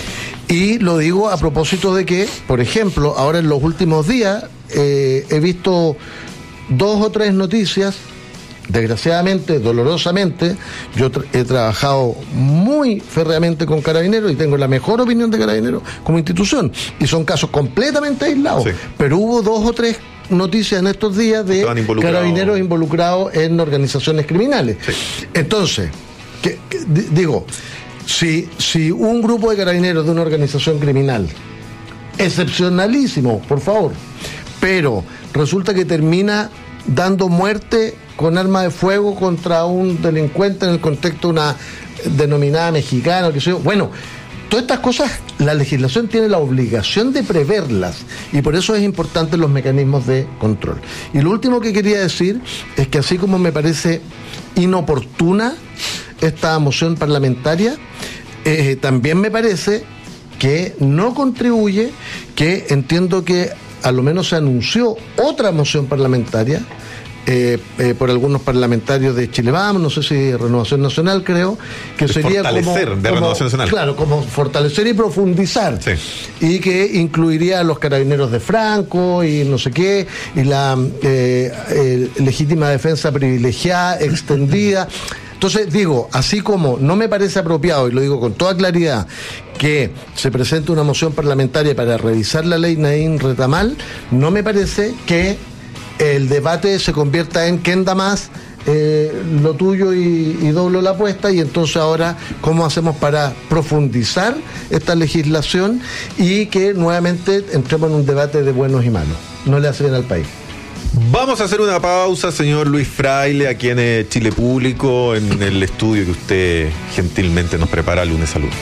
Y lo digo a propósito de que, por ejemplo, ahora en los últimos días eh, he visto dos o tres noticias, desgraciadamente, dolorosamente. Yo tra- he trabajado muy férreamente con Carabineros y tengo la mejor opinión de Carabineros como institución, y son casos completamente aislados, sí. Pero hubo dos o tres noticias en estos días de involucrado. Carabineros involucrados en organizaciones criminales. Sí. Entonces, que, que, d- digo, si, si un grupo de carabineros de una organización criminal, excepcionalísimo, por favor, pero resulta que termina dando muerte con arma de fuego contra un delincuente en el contexto de una denominada mexicana, que sé yo. Bueno, todas estas cosas la legislación tiene la obligación de preverlas, y por eso es importante los mecanismos de control. Y lo último que quería decir es que, así como me parece inoportuna esta moción parlamentaria, eh, también me parece que no contribuye, que entiendo que a lo menos se anunció otra moción parlamentaria Eh, eh, por algunos parlamentarios de Chile Vamos, no sé si Renovación Nacional, creo, que de sería fortalecer como, de como, Renovación Nacional. Claro, como fortalecer y profundizar, sí. Y que incluiría a los carabineros de Franco y no sé qué, y la eh, eh, legítima defensa privilegiada, extendida. Entonces, digo, así como no me parece apropiado, y lo digo con toda claridad, que se presente una moción parlamentaria para revisar la ley Naín Retamal, no me parece que el debate se convierta en quién da más eh, lo tuyo y, y doblo la apuesta, y entonces ahora cómo hacemos para profundizar esta legislación y que nuevamente entremos en un debate de buenos y malos. No le hace bien al país. Vamos a hacer una pausa, señor Luis Fraile, aquí en Chile Público, en el estudio que usted gentilmente nos prepara lunes a lunes.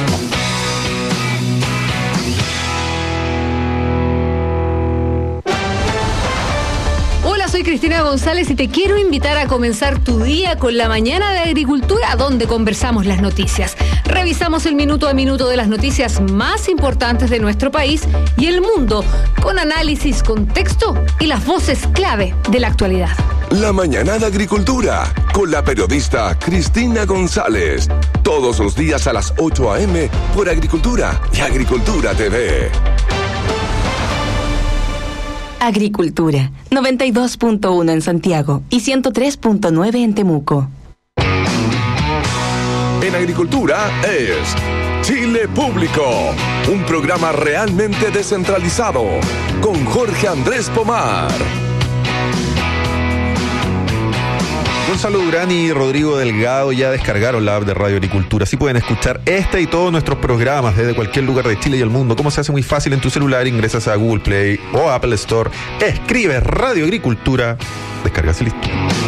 Soy Cristina González y te quiero invitar a comenzar tu día con la mañana de Agricultura, donde conversamos las noticias. Revisamos el minuto a minuto de las noticias más importantes de nuestro país y el mundo, con análisis, contexto y las voces clave de la actualidad. La mañana de Agricultura, con la periodista Cristina González. Todos los días a las ocho a.m. por Agricultura y Agricultura T V. Agricultura, noventa y dos punto uno en Santiago y ciento tres punto nueve en Temuco. En Agricultura es Chile Público, un programa realmente descentralizado, con Jorge Andrés Pomar. Gonzalo Durán y Rodrigo Delgado ya descargaron la app de Radio Agricultura. Así pueden escuchar este y todos nuestros programas desde cualquier lugar de Chile y el mundo. ¿Cómo se hace? Muy fácil. En tu celular ingresas a Google Play o Apple Store, escribes Radio Agricultura, descargas y listo.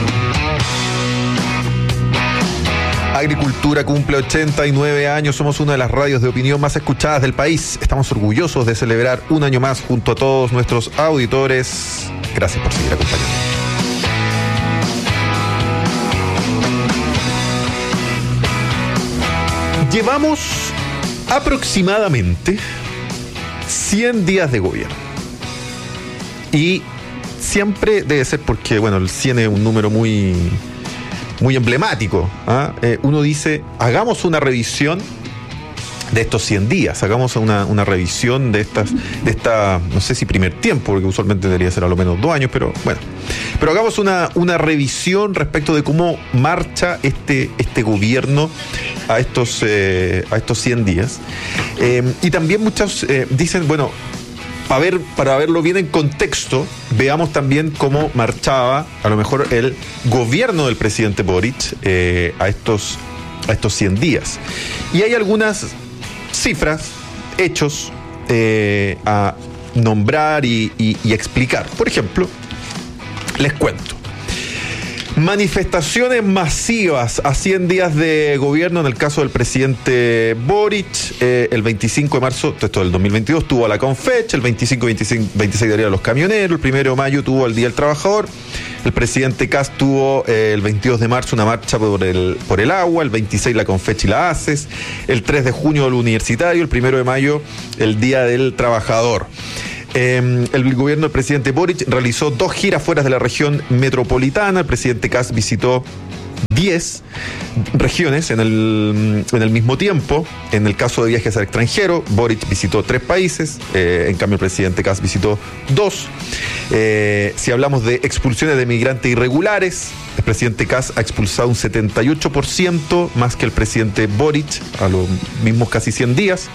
Agricultura cumple ochenta y nueve años. Somos una de las radios de opinión más escuchadas del país. Estamos orgullosos de celebrar un año más junto a todos nuestros auditores. Gracias por seguir acompañando. Llevamos aproximadamente cien días de gobierno. Y siempre debe ser porque, bueno, el cien es un número muy, muy emblemático. ¿Ah? Eh, uno dice, hagamos una revisión de estos cien días, hagamos una, una revisión de estas, de esta, no sé si primer tiempo, porque usualmente debería ser a lo menos dos años, pero bueno. Pero hagamos una, una revisión respecto de cómo marcha este, este gobierno a estos, eh, a estos cien días. Eh, y también muchos eh, dicen, bueno, para, ver, para verlo bien en contexto, veamos también cómo marchaba a lo mejor el gobierno del presidente Boric eh, a estos, a estos cien días. Y hay algunas cifras, hechos eh, a nombrar y, y, y explicar. Por ejemplo, les cuento. Manifestaciones masivas a cien días de gobierno en el caso del presidente Boric. Eh, el veinticinco de marzo, esto del dos mil veintidós, tuvo a la Confecha. El veinticinco y veintiséis de abril a los camioneros. El primero de mayo tuvo el Día del Trabajador. El presidente Kast tuvo eh, el veintidós de marzo una marcha por el, por el agua. El veintiséis la Confecha y la ACES. El tres de junio el Universitario. El primero de mayo el Día del Trabajador. Eh, el gobierno del presidente Boric realizó dos giras fuera de la región metropolitana. El presidente Kast visitó diez regiones en el, en el mismo tiempo. En el caso de viajes al extranjero, Boric visitó tres países, eh, en cambio el presidente Kast visitó dos. Eh, si hablamos de expulsiones de migrantes irregulares, el presidente Kast ha expulsado un setenta y ocho por ciento más que el presidente Boric a los mismos casi cien días.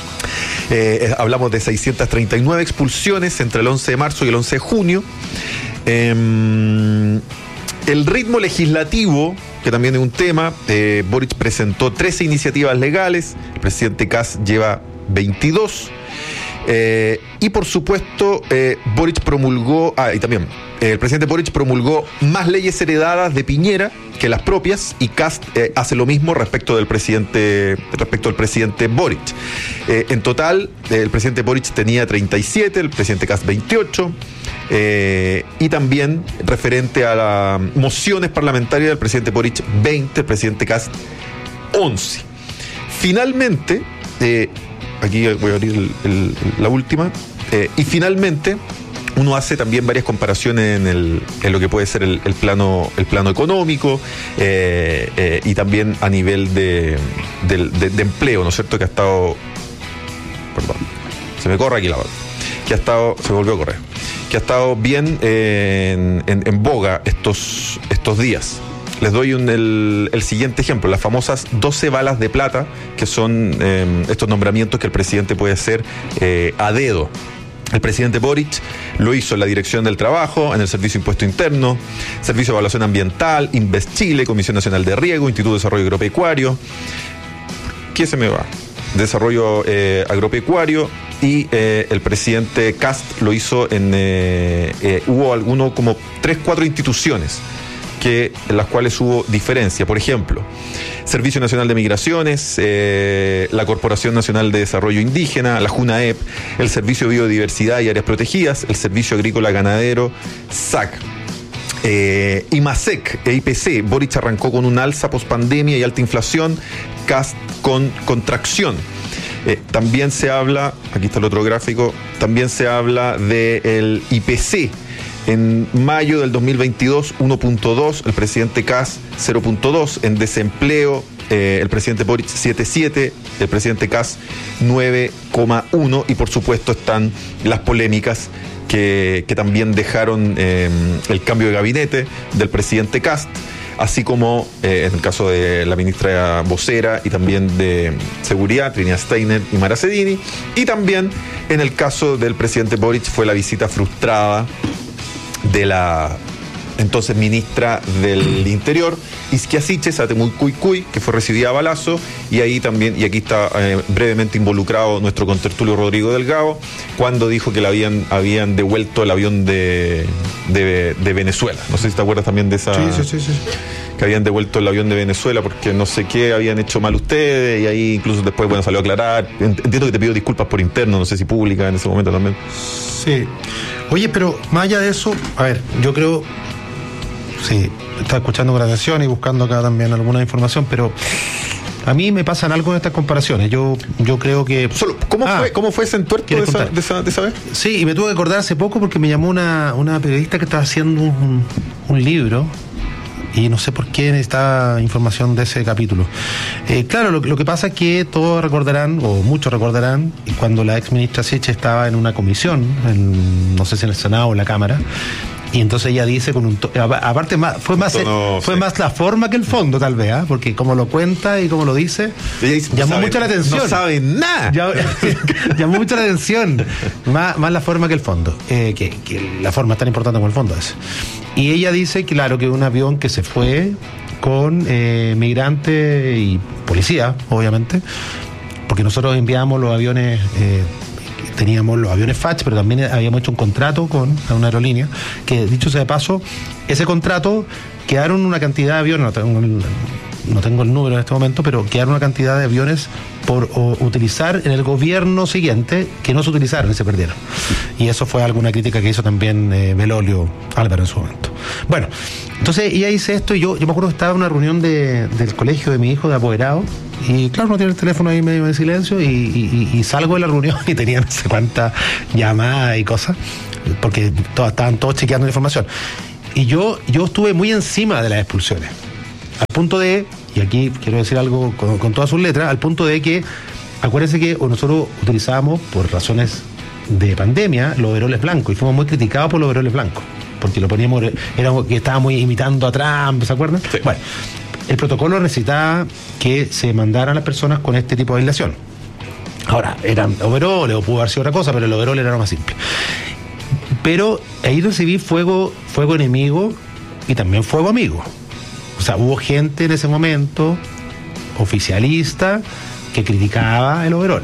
Eh, hablamos de seiscientas treinta y nueve expulsiones entre el once de marzo y el once de junio. Eh, el ritmo legislativo, que también es un tema, eh, Boric presentó trece iniciativas legales, el presidente Kast lleva veintidós. Eh, y por supuesto, eh, Boric promulgó, ah, y también, eh, el presidente Boric promulgó más leyes heredadas de Piñera que las propias, y Kast eh, hace lo mismo respecto del presidente, respecto al presidente Boric. Eh, en total, eh, el presidente Boric tenía treinta y siete, el presidente Kast veintiocho, eh, y también referente a las mociones parlamentarias del presidente Boric veinte, el presidente Kast once. Finalmente, eh, aquí voy a abrir el, el, la última. Eh, y finalmente, uno hace también varias comparaciones en, el, en lo que puede ser el, el, plano, el plano económico eh, eh, y también a nivel de, de, de, de empleo, ¿no es cierto? Que ha estado. Perdón, se me corre aquí la bola. Que ha estado. Se me volvió a correr. Que ha estado bien eh, en, en, en boga estos, estos días. Les doy un, el, el siguiente ejemplo, las famosas doce balas de plata, que son eh, estos nombramientos que el presidente puede hacer eh, a dedo. El presidente Boric lo hizo en la Dirección del Trabajo, en el Servicio de Impuesto Interno, Servicio de Evaluación Ambiental, Invest Chile, Comisión Nacional de Riego, Instituto de Desarrollo Agropecuario. ¿Qué se me va? Desarrollo eh, Agropecuario. Y eh, el presidente Kast lo hizo en... Eh, eh, hubo alguno como tres, cuatro instituciones que, en las cuales hubo diferencia. Por ejemplo, Servicio Nacional de Migraciones, eh, la Corporación Nacional de Desarrollo Indígena, la JUNAEP, el Servicio de Biodiversidad y Áreas Protegidas, el Servicio Agrícola Ganadero, S A C. Eh, IMASEC e I P C, Boric arrancó con un alza pospandemia y alta inflación, Kast con contracción. Eh, también se habla, aquí está el otro gráfico, también se habla del I P C. En mayo del dos mil veintidós, uno punto dos, el presidente Kast cero punto dos, en desempleo eh, el presidente Boric siete punto siete, el presidente Kast nueve coma uno, y por supuesto están las polémicas que, que también dejaron eh, el cambio de gabinete del presidente Kast, así como eh, en el caso de la ministra vocera y también de Seguridad, Trinidad Steiner y Mara Cedini, y también en el caso del presidente Boric fue la visita frustrada de la entonces ministra del Interior, Isquia Siches, a Temucuicui, que fue recibida a balazo, y ahí también, y aquí está eh, brevemente involucrado nuestro contertulio Rodrigo Delgado, cuando dijo que le habían, habían devuelto el avión de, de, de Venezuela. No sé si te acuerdas también de esa... Sí, sí, sí, sí. Que habían devuelto el avión de Venezuela porque no sé qué habían hecho mal ustedes, y ahí incluso después, bueno, salió a aclarar. Entiendo que te pidió disculpas por interno, no sé si pública en ese momento también. Sí. Oye, pero más allá de eso, a ver, yo creo, sí, estaba escuchando con atención y buscando acá también alguna información, pero a mí me pasan algo en estas comparaciones. Yo yo creo que... Solo, ¿Cómo, ah, fue, ¿Cómo fue ese entuerto de esa, de, esa, de esa vez? Sí, y me tuve que acordar hace poco porque me llamó una, una periodista que estaba haciendo un, un libro, y no sé por qué necesitaba información de ese capítulo. Eh, claro, lo, lo que pasa es que todos recordarán, o muchos recordarán, cuando la ex ministra Siches estaba en una comisión, en, no sé si en el Senado o en la Cámara, Y entonces ella dice con un to- aparte más, fue más no, fue sí. más la forma que el fondo, tal vez, ¿eh? Porque como lo cuenta y como lo dice, Dice, llamó no sabe, mucho la atención. No saben nada. Ya- llamó mucho la atención. Más, más la forma que el fondo. Eh, que, que la forma es tan importante como el fondo es. Y ella dice, claro, que un avión que se fue con eh, migrantes y policía, obviamente, porque nosotros enviamos los aviones. Eh, Teníamos los aviones F A C H, pero también habíamos hecho un contrato con una aerolínea, que dicho sea de paso, ese contrato quedaron una cantidad de aviones, no tengo el, no tengo el número en este momento, pero quedaron una cantidad de aviones por o, utilizar en el gobierno siguiente que no se utilizaron y se perdieron. Y eso fue alguna crítica que hizo también eh, Belolio Álvaro en su momento. Bueno, entonces ella dice esto y yo, yo me acuerdo que estaba en una reunión de, del colegio de mi hijo de apoderado. Y claro, no tiene el teléfono ahí medio en silencio y, y, y salgo de la reunión y tenía no sé cuántas llamadas y cosas, porque todas, estaban todos chequeando la información. Y yo, yo estuve muy encima de las expulsiones, al punto de, y aquí quiero decir algo con, con todas sus letras, al punto de que, acuérdense que nosotros utilizábamos, por razones de pandemia, los overoles blancos, y fuimos muy criticados por los overoles blancos, porque lo poníamos, era que estábamos imitando a Trump, ¿se acuerdan? Sí. Bueno, el protocolo necesitaba que se mandaran las personas con este tipo de aislación. Ahora, eran overoles o pudo haber sido otra cosa, pero el overol era lo más simple. Pero ahí recibí fuego, fuego enemigo y también fuego amigo. O sea, hubo gente en ese momento, oficialista, que criticaba el overol.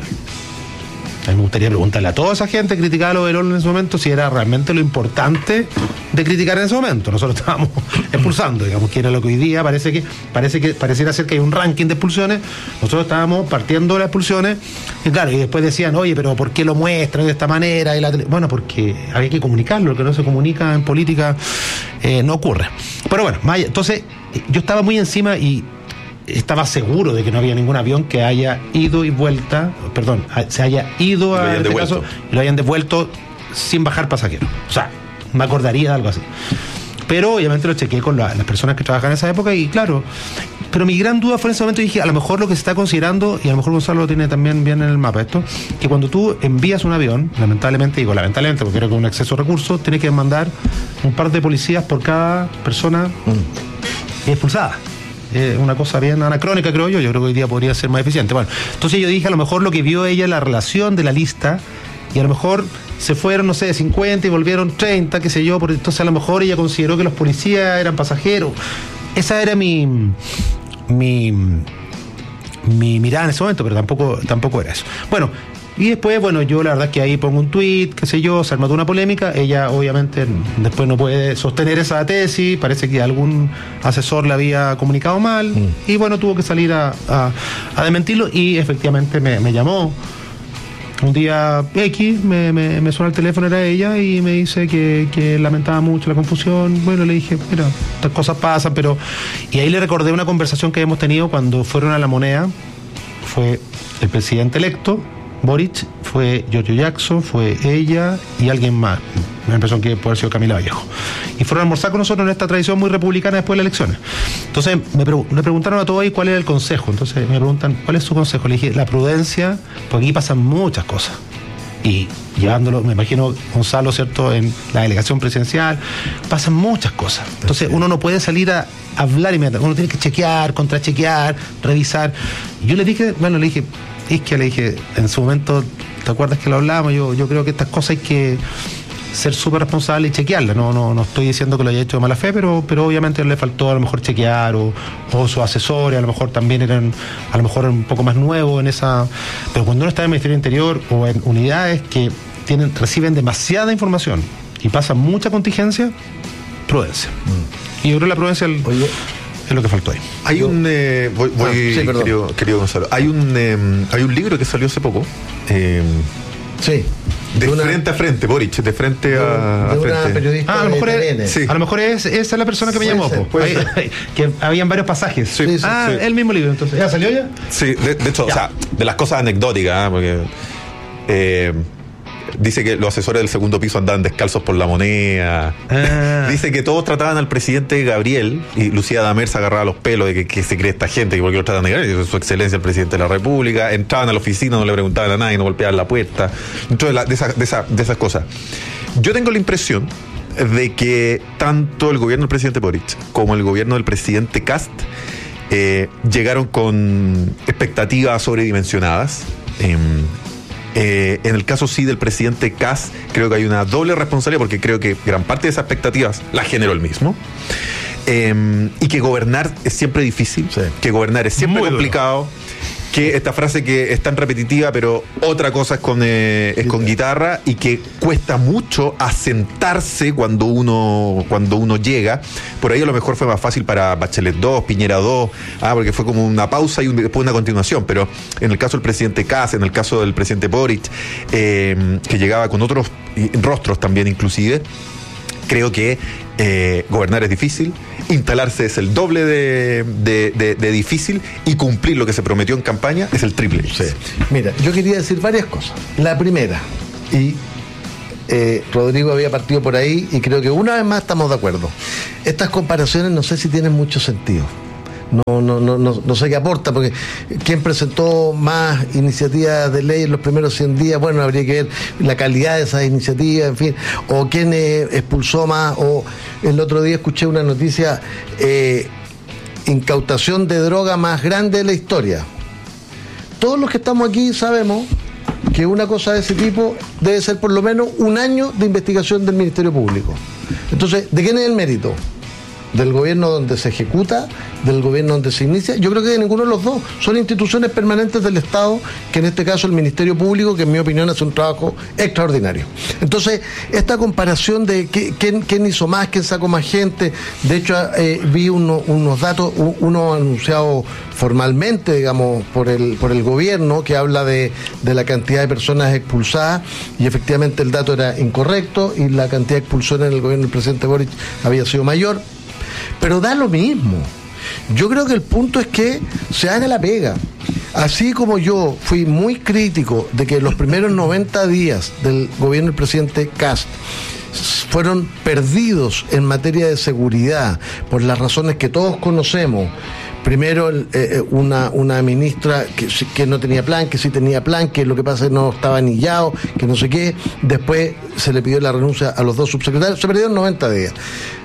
A mí me gustaría preguntarle a toda esa gente que criticaba el overol en ese momento si era realmente lo importante de criticar en ese momento. Nosotros estábamos expulsando, digamos, que era lo que hoy día parece que parece que pareciera ser que hay un ranking de expulsiones. Nosotros estábamos partiendo de las expulsiones y claro, y después decían, oye, pero ¿por qué lo muestran de esta manera? Y la tele... Bueno, porque había que comunicarlo, lo que no se comunica en política eh, no ocurre. Pero bueno, Maya, entonces yo estaba muy encima y estaba seguro de que no había ningún avión que haya ido y vuelta, perdón, se haya ido a este caso y lo hayan devuelto sin bajar pasajeros. O sea, me acordaría de algo así. Pero obviamente lo chequeé con la, las personas que trabajan en esa época y claro, pero mi gran duda fue en ese momento, dije, a lo mejor lo que se está considerando, y a lo mejor Gonzalo lo tiene también bien en el mapa esto, que cuando tú envías un avión, lamentablemente, digo lamentablemente porque creo que es un exceso de recursos, tienes que mandar un par de policías por cada persona mm. expulsada. Eh, una cosa bien anacrónica, creo yo. Yo creo que hoy día podría ser más eficiente. Bueno, entonces yo dije, a lo mejor lo que vio ella es la relación de la lista, y a lo mejor se fueron, no sé, cincuenta y volvieron treinta, qué sé yo. Por, entonces a lo mejor ella consideró que los policías eran pasajeros. Esa era mi mi mi mirada en ese momento, pero tampoco tampoco era eso. Bueno, y después, bueno, yo la verdad es que ahí pongo un tuit, qué sé yo, se armó una polémica. Ella obviamente después no puede sostener esa tesis, parece que algún asesor le había comunicado mal, mm. y bueno, tuvo que salir a, a, a desmentirlo, y efectivamente me, me llamó un día X, me, me, me suena el teléfono, era ella, y me dice que, que lamentaba mucho la confusión. Bueno, le dije, mira, estas cosas pasan, pero... Y ahí le recordé una conversación que hemos tenido cuando fueron a La Moneda, fue el presidente electo, Boric, fue Giorgio Jackson, fue ella y alguien más. Me da la impresión que puede haber sido Camila Vallejo. Y fueron a almorzar con nosotros en esta tradición muy republicana después de las elecciones. Entonces me, pre- me preguntaron a todos ahí cuál era el consejo. Entonces me preguntan, ¿cuál es su consejo? Le dije, la prudencia, porque aquí pasan muchas cosas. Y llevándolo, me imagino, Gonzalo, ¿cierto?, en la delegación presidencial, pasan muchas cosas. Entonces uno no puede salir a hablar inmediatamente. Uno tiene que chequear, contrachequear, revisar. Y yo le dije, bueno, le dije... Es que le dije, en su momento, ¿te acuerdas que lo hablábamos? Yo, yo creo que estas cosas hay que ser súper responsable y chequearlas. No, no, no estoy diciendo que lo haya hecho de mala fe, pero, pero obviamente le faltó a lo mejor chequear, o, o sus asesores, a lo mejor también eran, a lo mejor un poco más nuevos en esa. Pero cuando uno está en el Ministerio del Interior o en unidades que tienen, reciben demasiada información y pasan mucha contingencia, prudencia. Mm. Y yo creo que la prudencia el, Oye. es lo que faltó ahí. Hay Yo, un eh, voy, voy ah, sí, querido, querido Gonzalo, hay un eh, hay un libro que salió hace poco. Eh, sí. De, de una, frente a frente, Boric, de frente de, a, de a una frente. Periodista ah, a lo mejor es, es, sí. a lo mejor es esa es la persona que me puede llamó, ser, puede ser. Que habían varios pasajes. Sí, sí, ah, sí. El mismo libro, entonces. ¿Ya salió ya? Sí, de, de hecho, ya. O sea, de las cosas anecdóticas, ¿eh? Porque eh, dice que los asesores del segundo piso andaban descalzos por La Moneda. Ah. Dice que todos trataban al presidente Gabriel, y Lucía Damer se agarraba los pelos de que, que se cree esta gente, que por qué lo tratan de Gabriel, su excelencia el presidente de la República. Entraban a la oficina, no le preguntaban a nadie, no golpeaban la puerta. Entonces, la, de, esa, de, esa, de esas cosas. Yo tengo la impresión de que tanto el gobierno del presidente Boric como el gobierno del presidente Kast eh, llegaron con expectativas sobredimensionadas. Eh, eh, en el caso sí del presidente Kast, creo que hay una doble responsabilidad, porque creo que gran parte de esas expectativas las generó él mismo. Eh, y que gobernar es siempre difícil, sí. que gobernar es siempre Muy complicado. Duro. Que esta frase que es tan repetitiva, pero otra cosa es con, eh, es con guitarra, y que cuesta mucho asentarse cuando uno cuando uno llega. Por ahí a lo mejor fue más fácil para Bachelet dos, Piñera dos, ah, porque fue como una pausa y un, después una continuación. Pero en el caso del presidente Kast, en el caso del presidente Boric, eh, que llegaba con otros rostros también inclusive, creo que eh, gobernar es difícil, instalarse es el doble de, de, de, de difícil, y cumplir lo que se prometió en campaña es el triple. Sí. Mira, yo quería decir varias cosas. La primera, y eh, Rodrigo había partido por ahí, y creo que una vez más estamos de acuerdo. Estas comparaciones no sé si tienen mucho sentido. No, no, no, no, no sé qué aporta, porque ¿quién presentó más iniciativas de ley en los primeros cien días? Bueno, habría que ver la calidad de esas iniciativas, en fin, o quién eh, expulsó más, o el otro día escuché una noticia, eh, incautación de droga más grande de la historia. Todos los que estamos aquí sabemos que una cosa de ese tipo debe ser por lo menos un año de investigación del Ministerio Público. Entonces, ¿de quién es el mérito? ¿Del gobierno donde se ejecuta? ¿Del gobierno donde se inicia? Yo creo que de ninguno de los dos. Son instituciones permanentes del Estado, que en este caso el Ministerio Público, que en mi opinión hace un trabajo extraordinario. Entonces, esta comparación de qué, quién, quién hizo más, quién sacó más gente, de hecho eh, vi uno, unos datos, uno anunciado formalmente, digamos, por el por el gobierno, que habla de, de la cantidad de personas expulsadas, y efectivamente el dato era incorrecto, y la cantidad de expulsiones en el gobierno del presidente Boric había sido mayor. Pero da lo mismo. Yo creo que el punto es que se haga la pega. Así como yo fui muy crítico de que los primeros noventa días del gobierno del presidente Kast fueron perdidos en materia de seguridad por las razones que todos conocemos. Primero, eh, una, una ministra que, que no tenía plan, que sí tenía plan, que lo que pasa es que no estaba anillado, que no sé qué. Después se le pidió la renuncia a los dos subsecretarios. Se perdieron noventa días.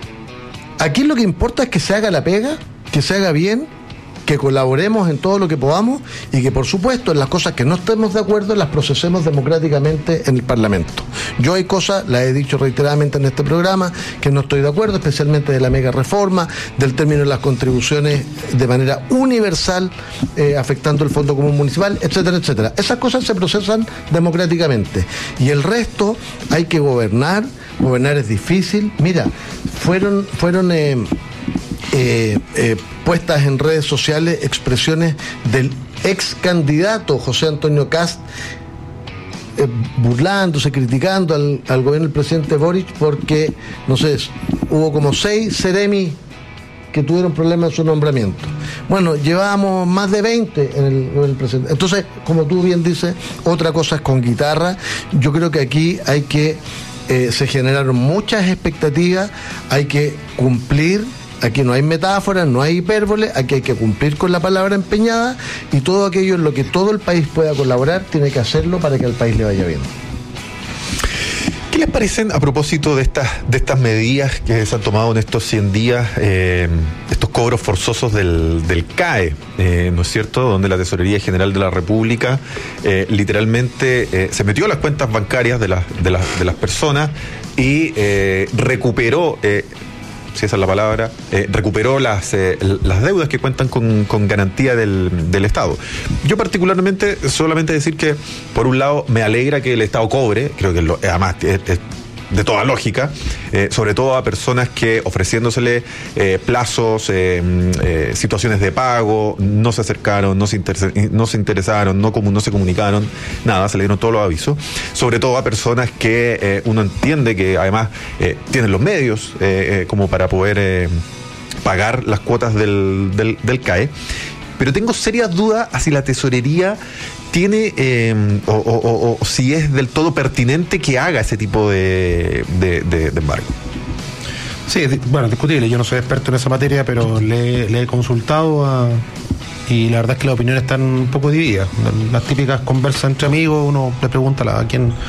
Aquí lo que importa es que se haga la pega, que se haga bien, que colaboremos en todo lo que podamos, y que por supuesto en las cosas que no estemos de acuerdo las procesemos democráticamente en el Parlamento. Yo hay cosas, las he dicho reiteradamente en este programa, que no estoy de acuerdo, especialmente de la mega reforma, del término de las contribuciones de manera universal, eh, afectando el Fondo Común Municipal, etcétera, etcétera. Esas cosas se procesan democráticamente, y el resto hay que gobernar. Gobernar es difícil. Mira, fueron fueron eh, eh, eh, puestas en redes sociales expresiones del ex candidato José Antonio Kast, eh, burlándose, criticando al, al gobierno del presidente Boric, porque, no sé, hubo como seis seremis que tuvieron problemas en su nombramiento. Bueno, llevábamos más de veinte en el, en el presidente. Entonces, como tú bien dices, otra cosa es con guitarra. Yo creo que aquí hay que Eh, se generaron muchas expectativas, hay que cumplir, aquí no hay metáforas, no hay hipérbole, aquí hay que cumplir con la palabra empeñada, y todo aquello en lo que todo el país pueda colaborar, tiene que hacerlo para que al país le vaya bien. ¿Qué les parecen a propósito de estas de estas medidas que se han tomado en estos cien días, eh, estos cobros forzosos del, del C A E, eh, ¿no es cierto?, donde la Tesorería General de la República eh, literalmente eh, se metió a las cuentas bancarias de las de las de las personas y eh, recuperó, eh, si esa es la palabra, eh, recuperó las eh, las deudas que cuentan con, con garantía del, del Estado. Yo particularmente, solamente decir que, por un lado, me alegra que el Estado cobre, creo que lo, además es, es de toda lógica, eh, sobre todo a personas que, ofreciéndosele eh, plazos, eh, eh, situaciones de pago, no se acercaron, no se, inter- no se interesaron, no, comu- no se comunicaron, nada, se le dieron todos los avisos, sobre todo a personas que eh, uno entiende que además eh, tienen los medios eh, eh, como para poder eh, pagar las cuotas del, del, del C A E. Pero tengo serias dudas a si la tesorería tiene eh, o, o, o, o si es del todo pertinente que haga ese tipo de, de, de, de embargo. Sí, bueno, discutible. Yo no soy experto en esa materia, pero le, le he consultado a, y la verdad es que las opiniones están un poco divididas. Las típicas conversas entre amigos, uno le pregunta a quien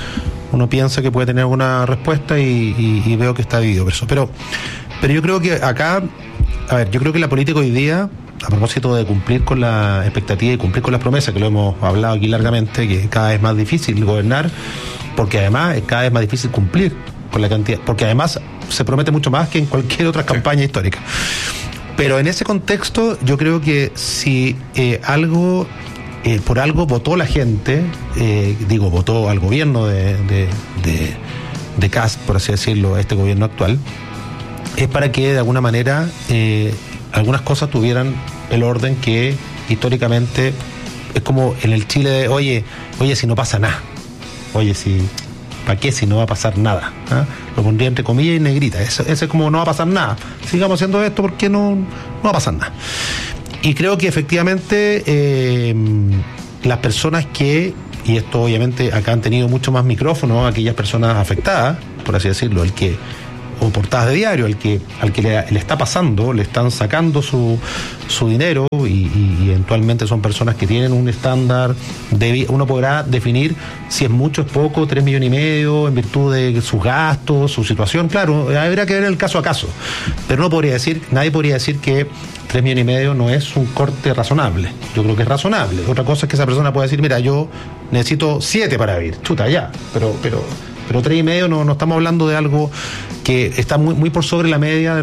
uno piensa que puede tener alguna respuesta y, y, y veo que está dividido por eso. Pero, pero yo creo que acá, a ver, yo creo que la política hoy día, a propósito de cumplir con la expectativa y cumplir con las promesas, que lo hemos hablado aquí largamente, que cada vez es más difícil gobernar, porque además es cada vez más difícil cumplir con la cantidad, porque además se promete mucho más que en cualquier otra campaña sí. histórica. Pero en ese contexto yo creo que si eh, algo, eh, por algo votó la gente, eh, digo, votó al gobierno de, de, de, de Kast, por así decirlo, a este gobierno actual, es para que de alguna manera eh, algunas cosas tuvieran el orden que históricamente es como en el Chile de, oye, oye, si no pasa nada, oye, si... ¿Para qué si no va a pasar nada? ¿Ah? Lo pondría entre comillas y negrita. Eso, eso es como no va a pasar nada. Sigamos haciendo esto porque no, no va a pasar nada. Y creo que efectivamente eh, las personas que, y esto obviamente acá han tenido mucho más micrófono, aquellas personas afectadas, por así decirlo, el que, o portadas de diario, al que, al que le, le está pasando, le están sacando su, su dinero y, y, y eventualmente son personas que tienen un estándar de, uno podrá definir si es mucho, es poco, tres millones y medio, en virtud de sus gastos, su situación, claro, habría que ver el caso a caso, pero no podría decir, nadie podría decir que tres millones y medio no es un corte razonable. Yo creo que es razonable. Otra cosa es que esa persona pueda decir, mira, yo necesito siete para vivir, chuta, ya, pero, pero Pero tres y medio no, no estamos hablando de algo que está muy, muy por sobre la media de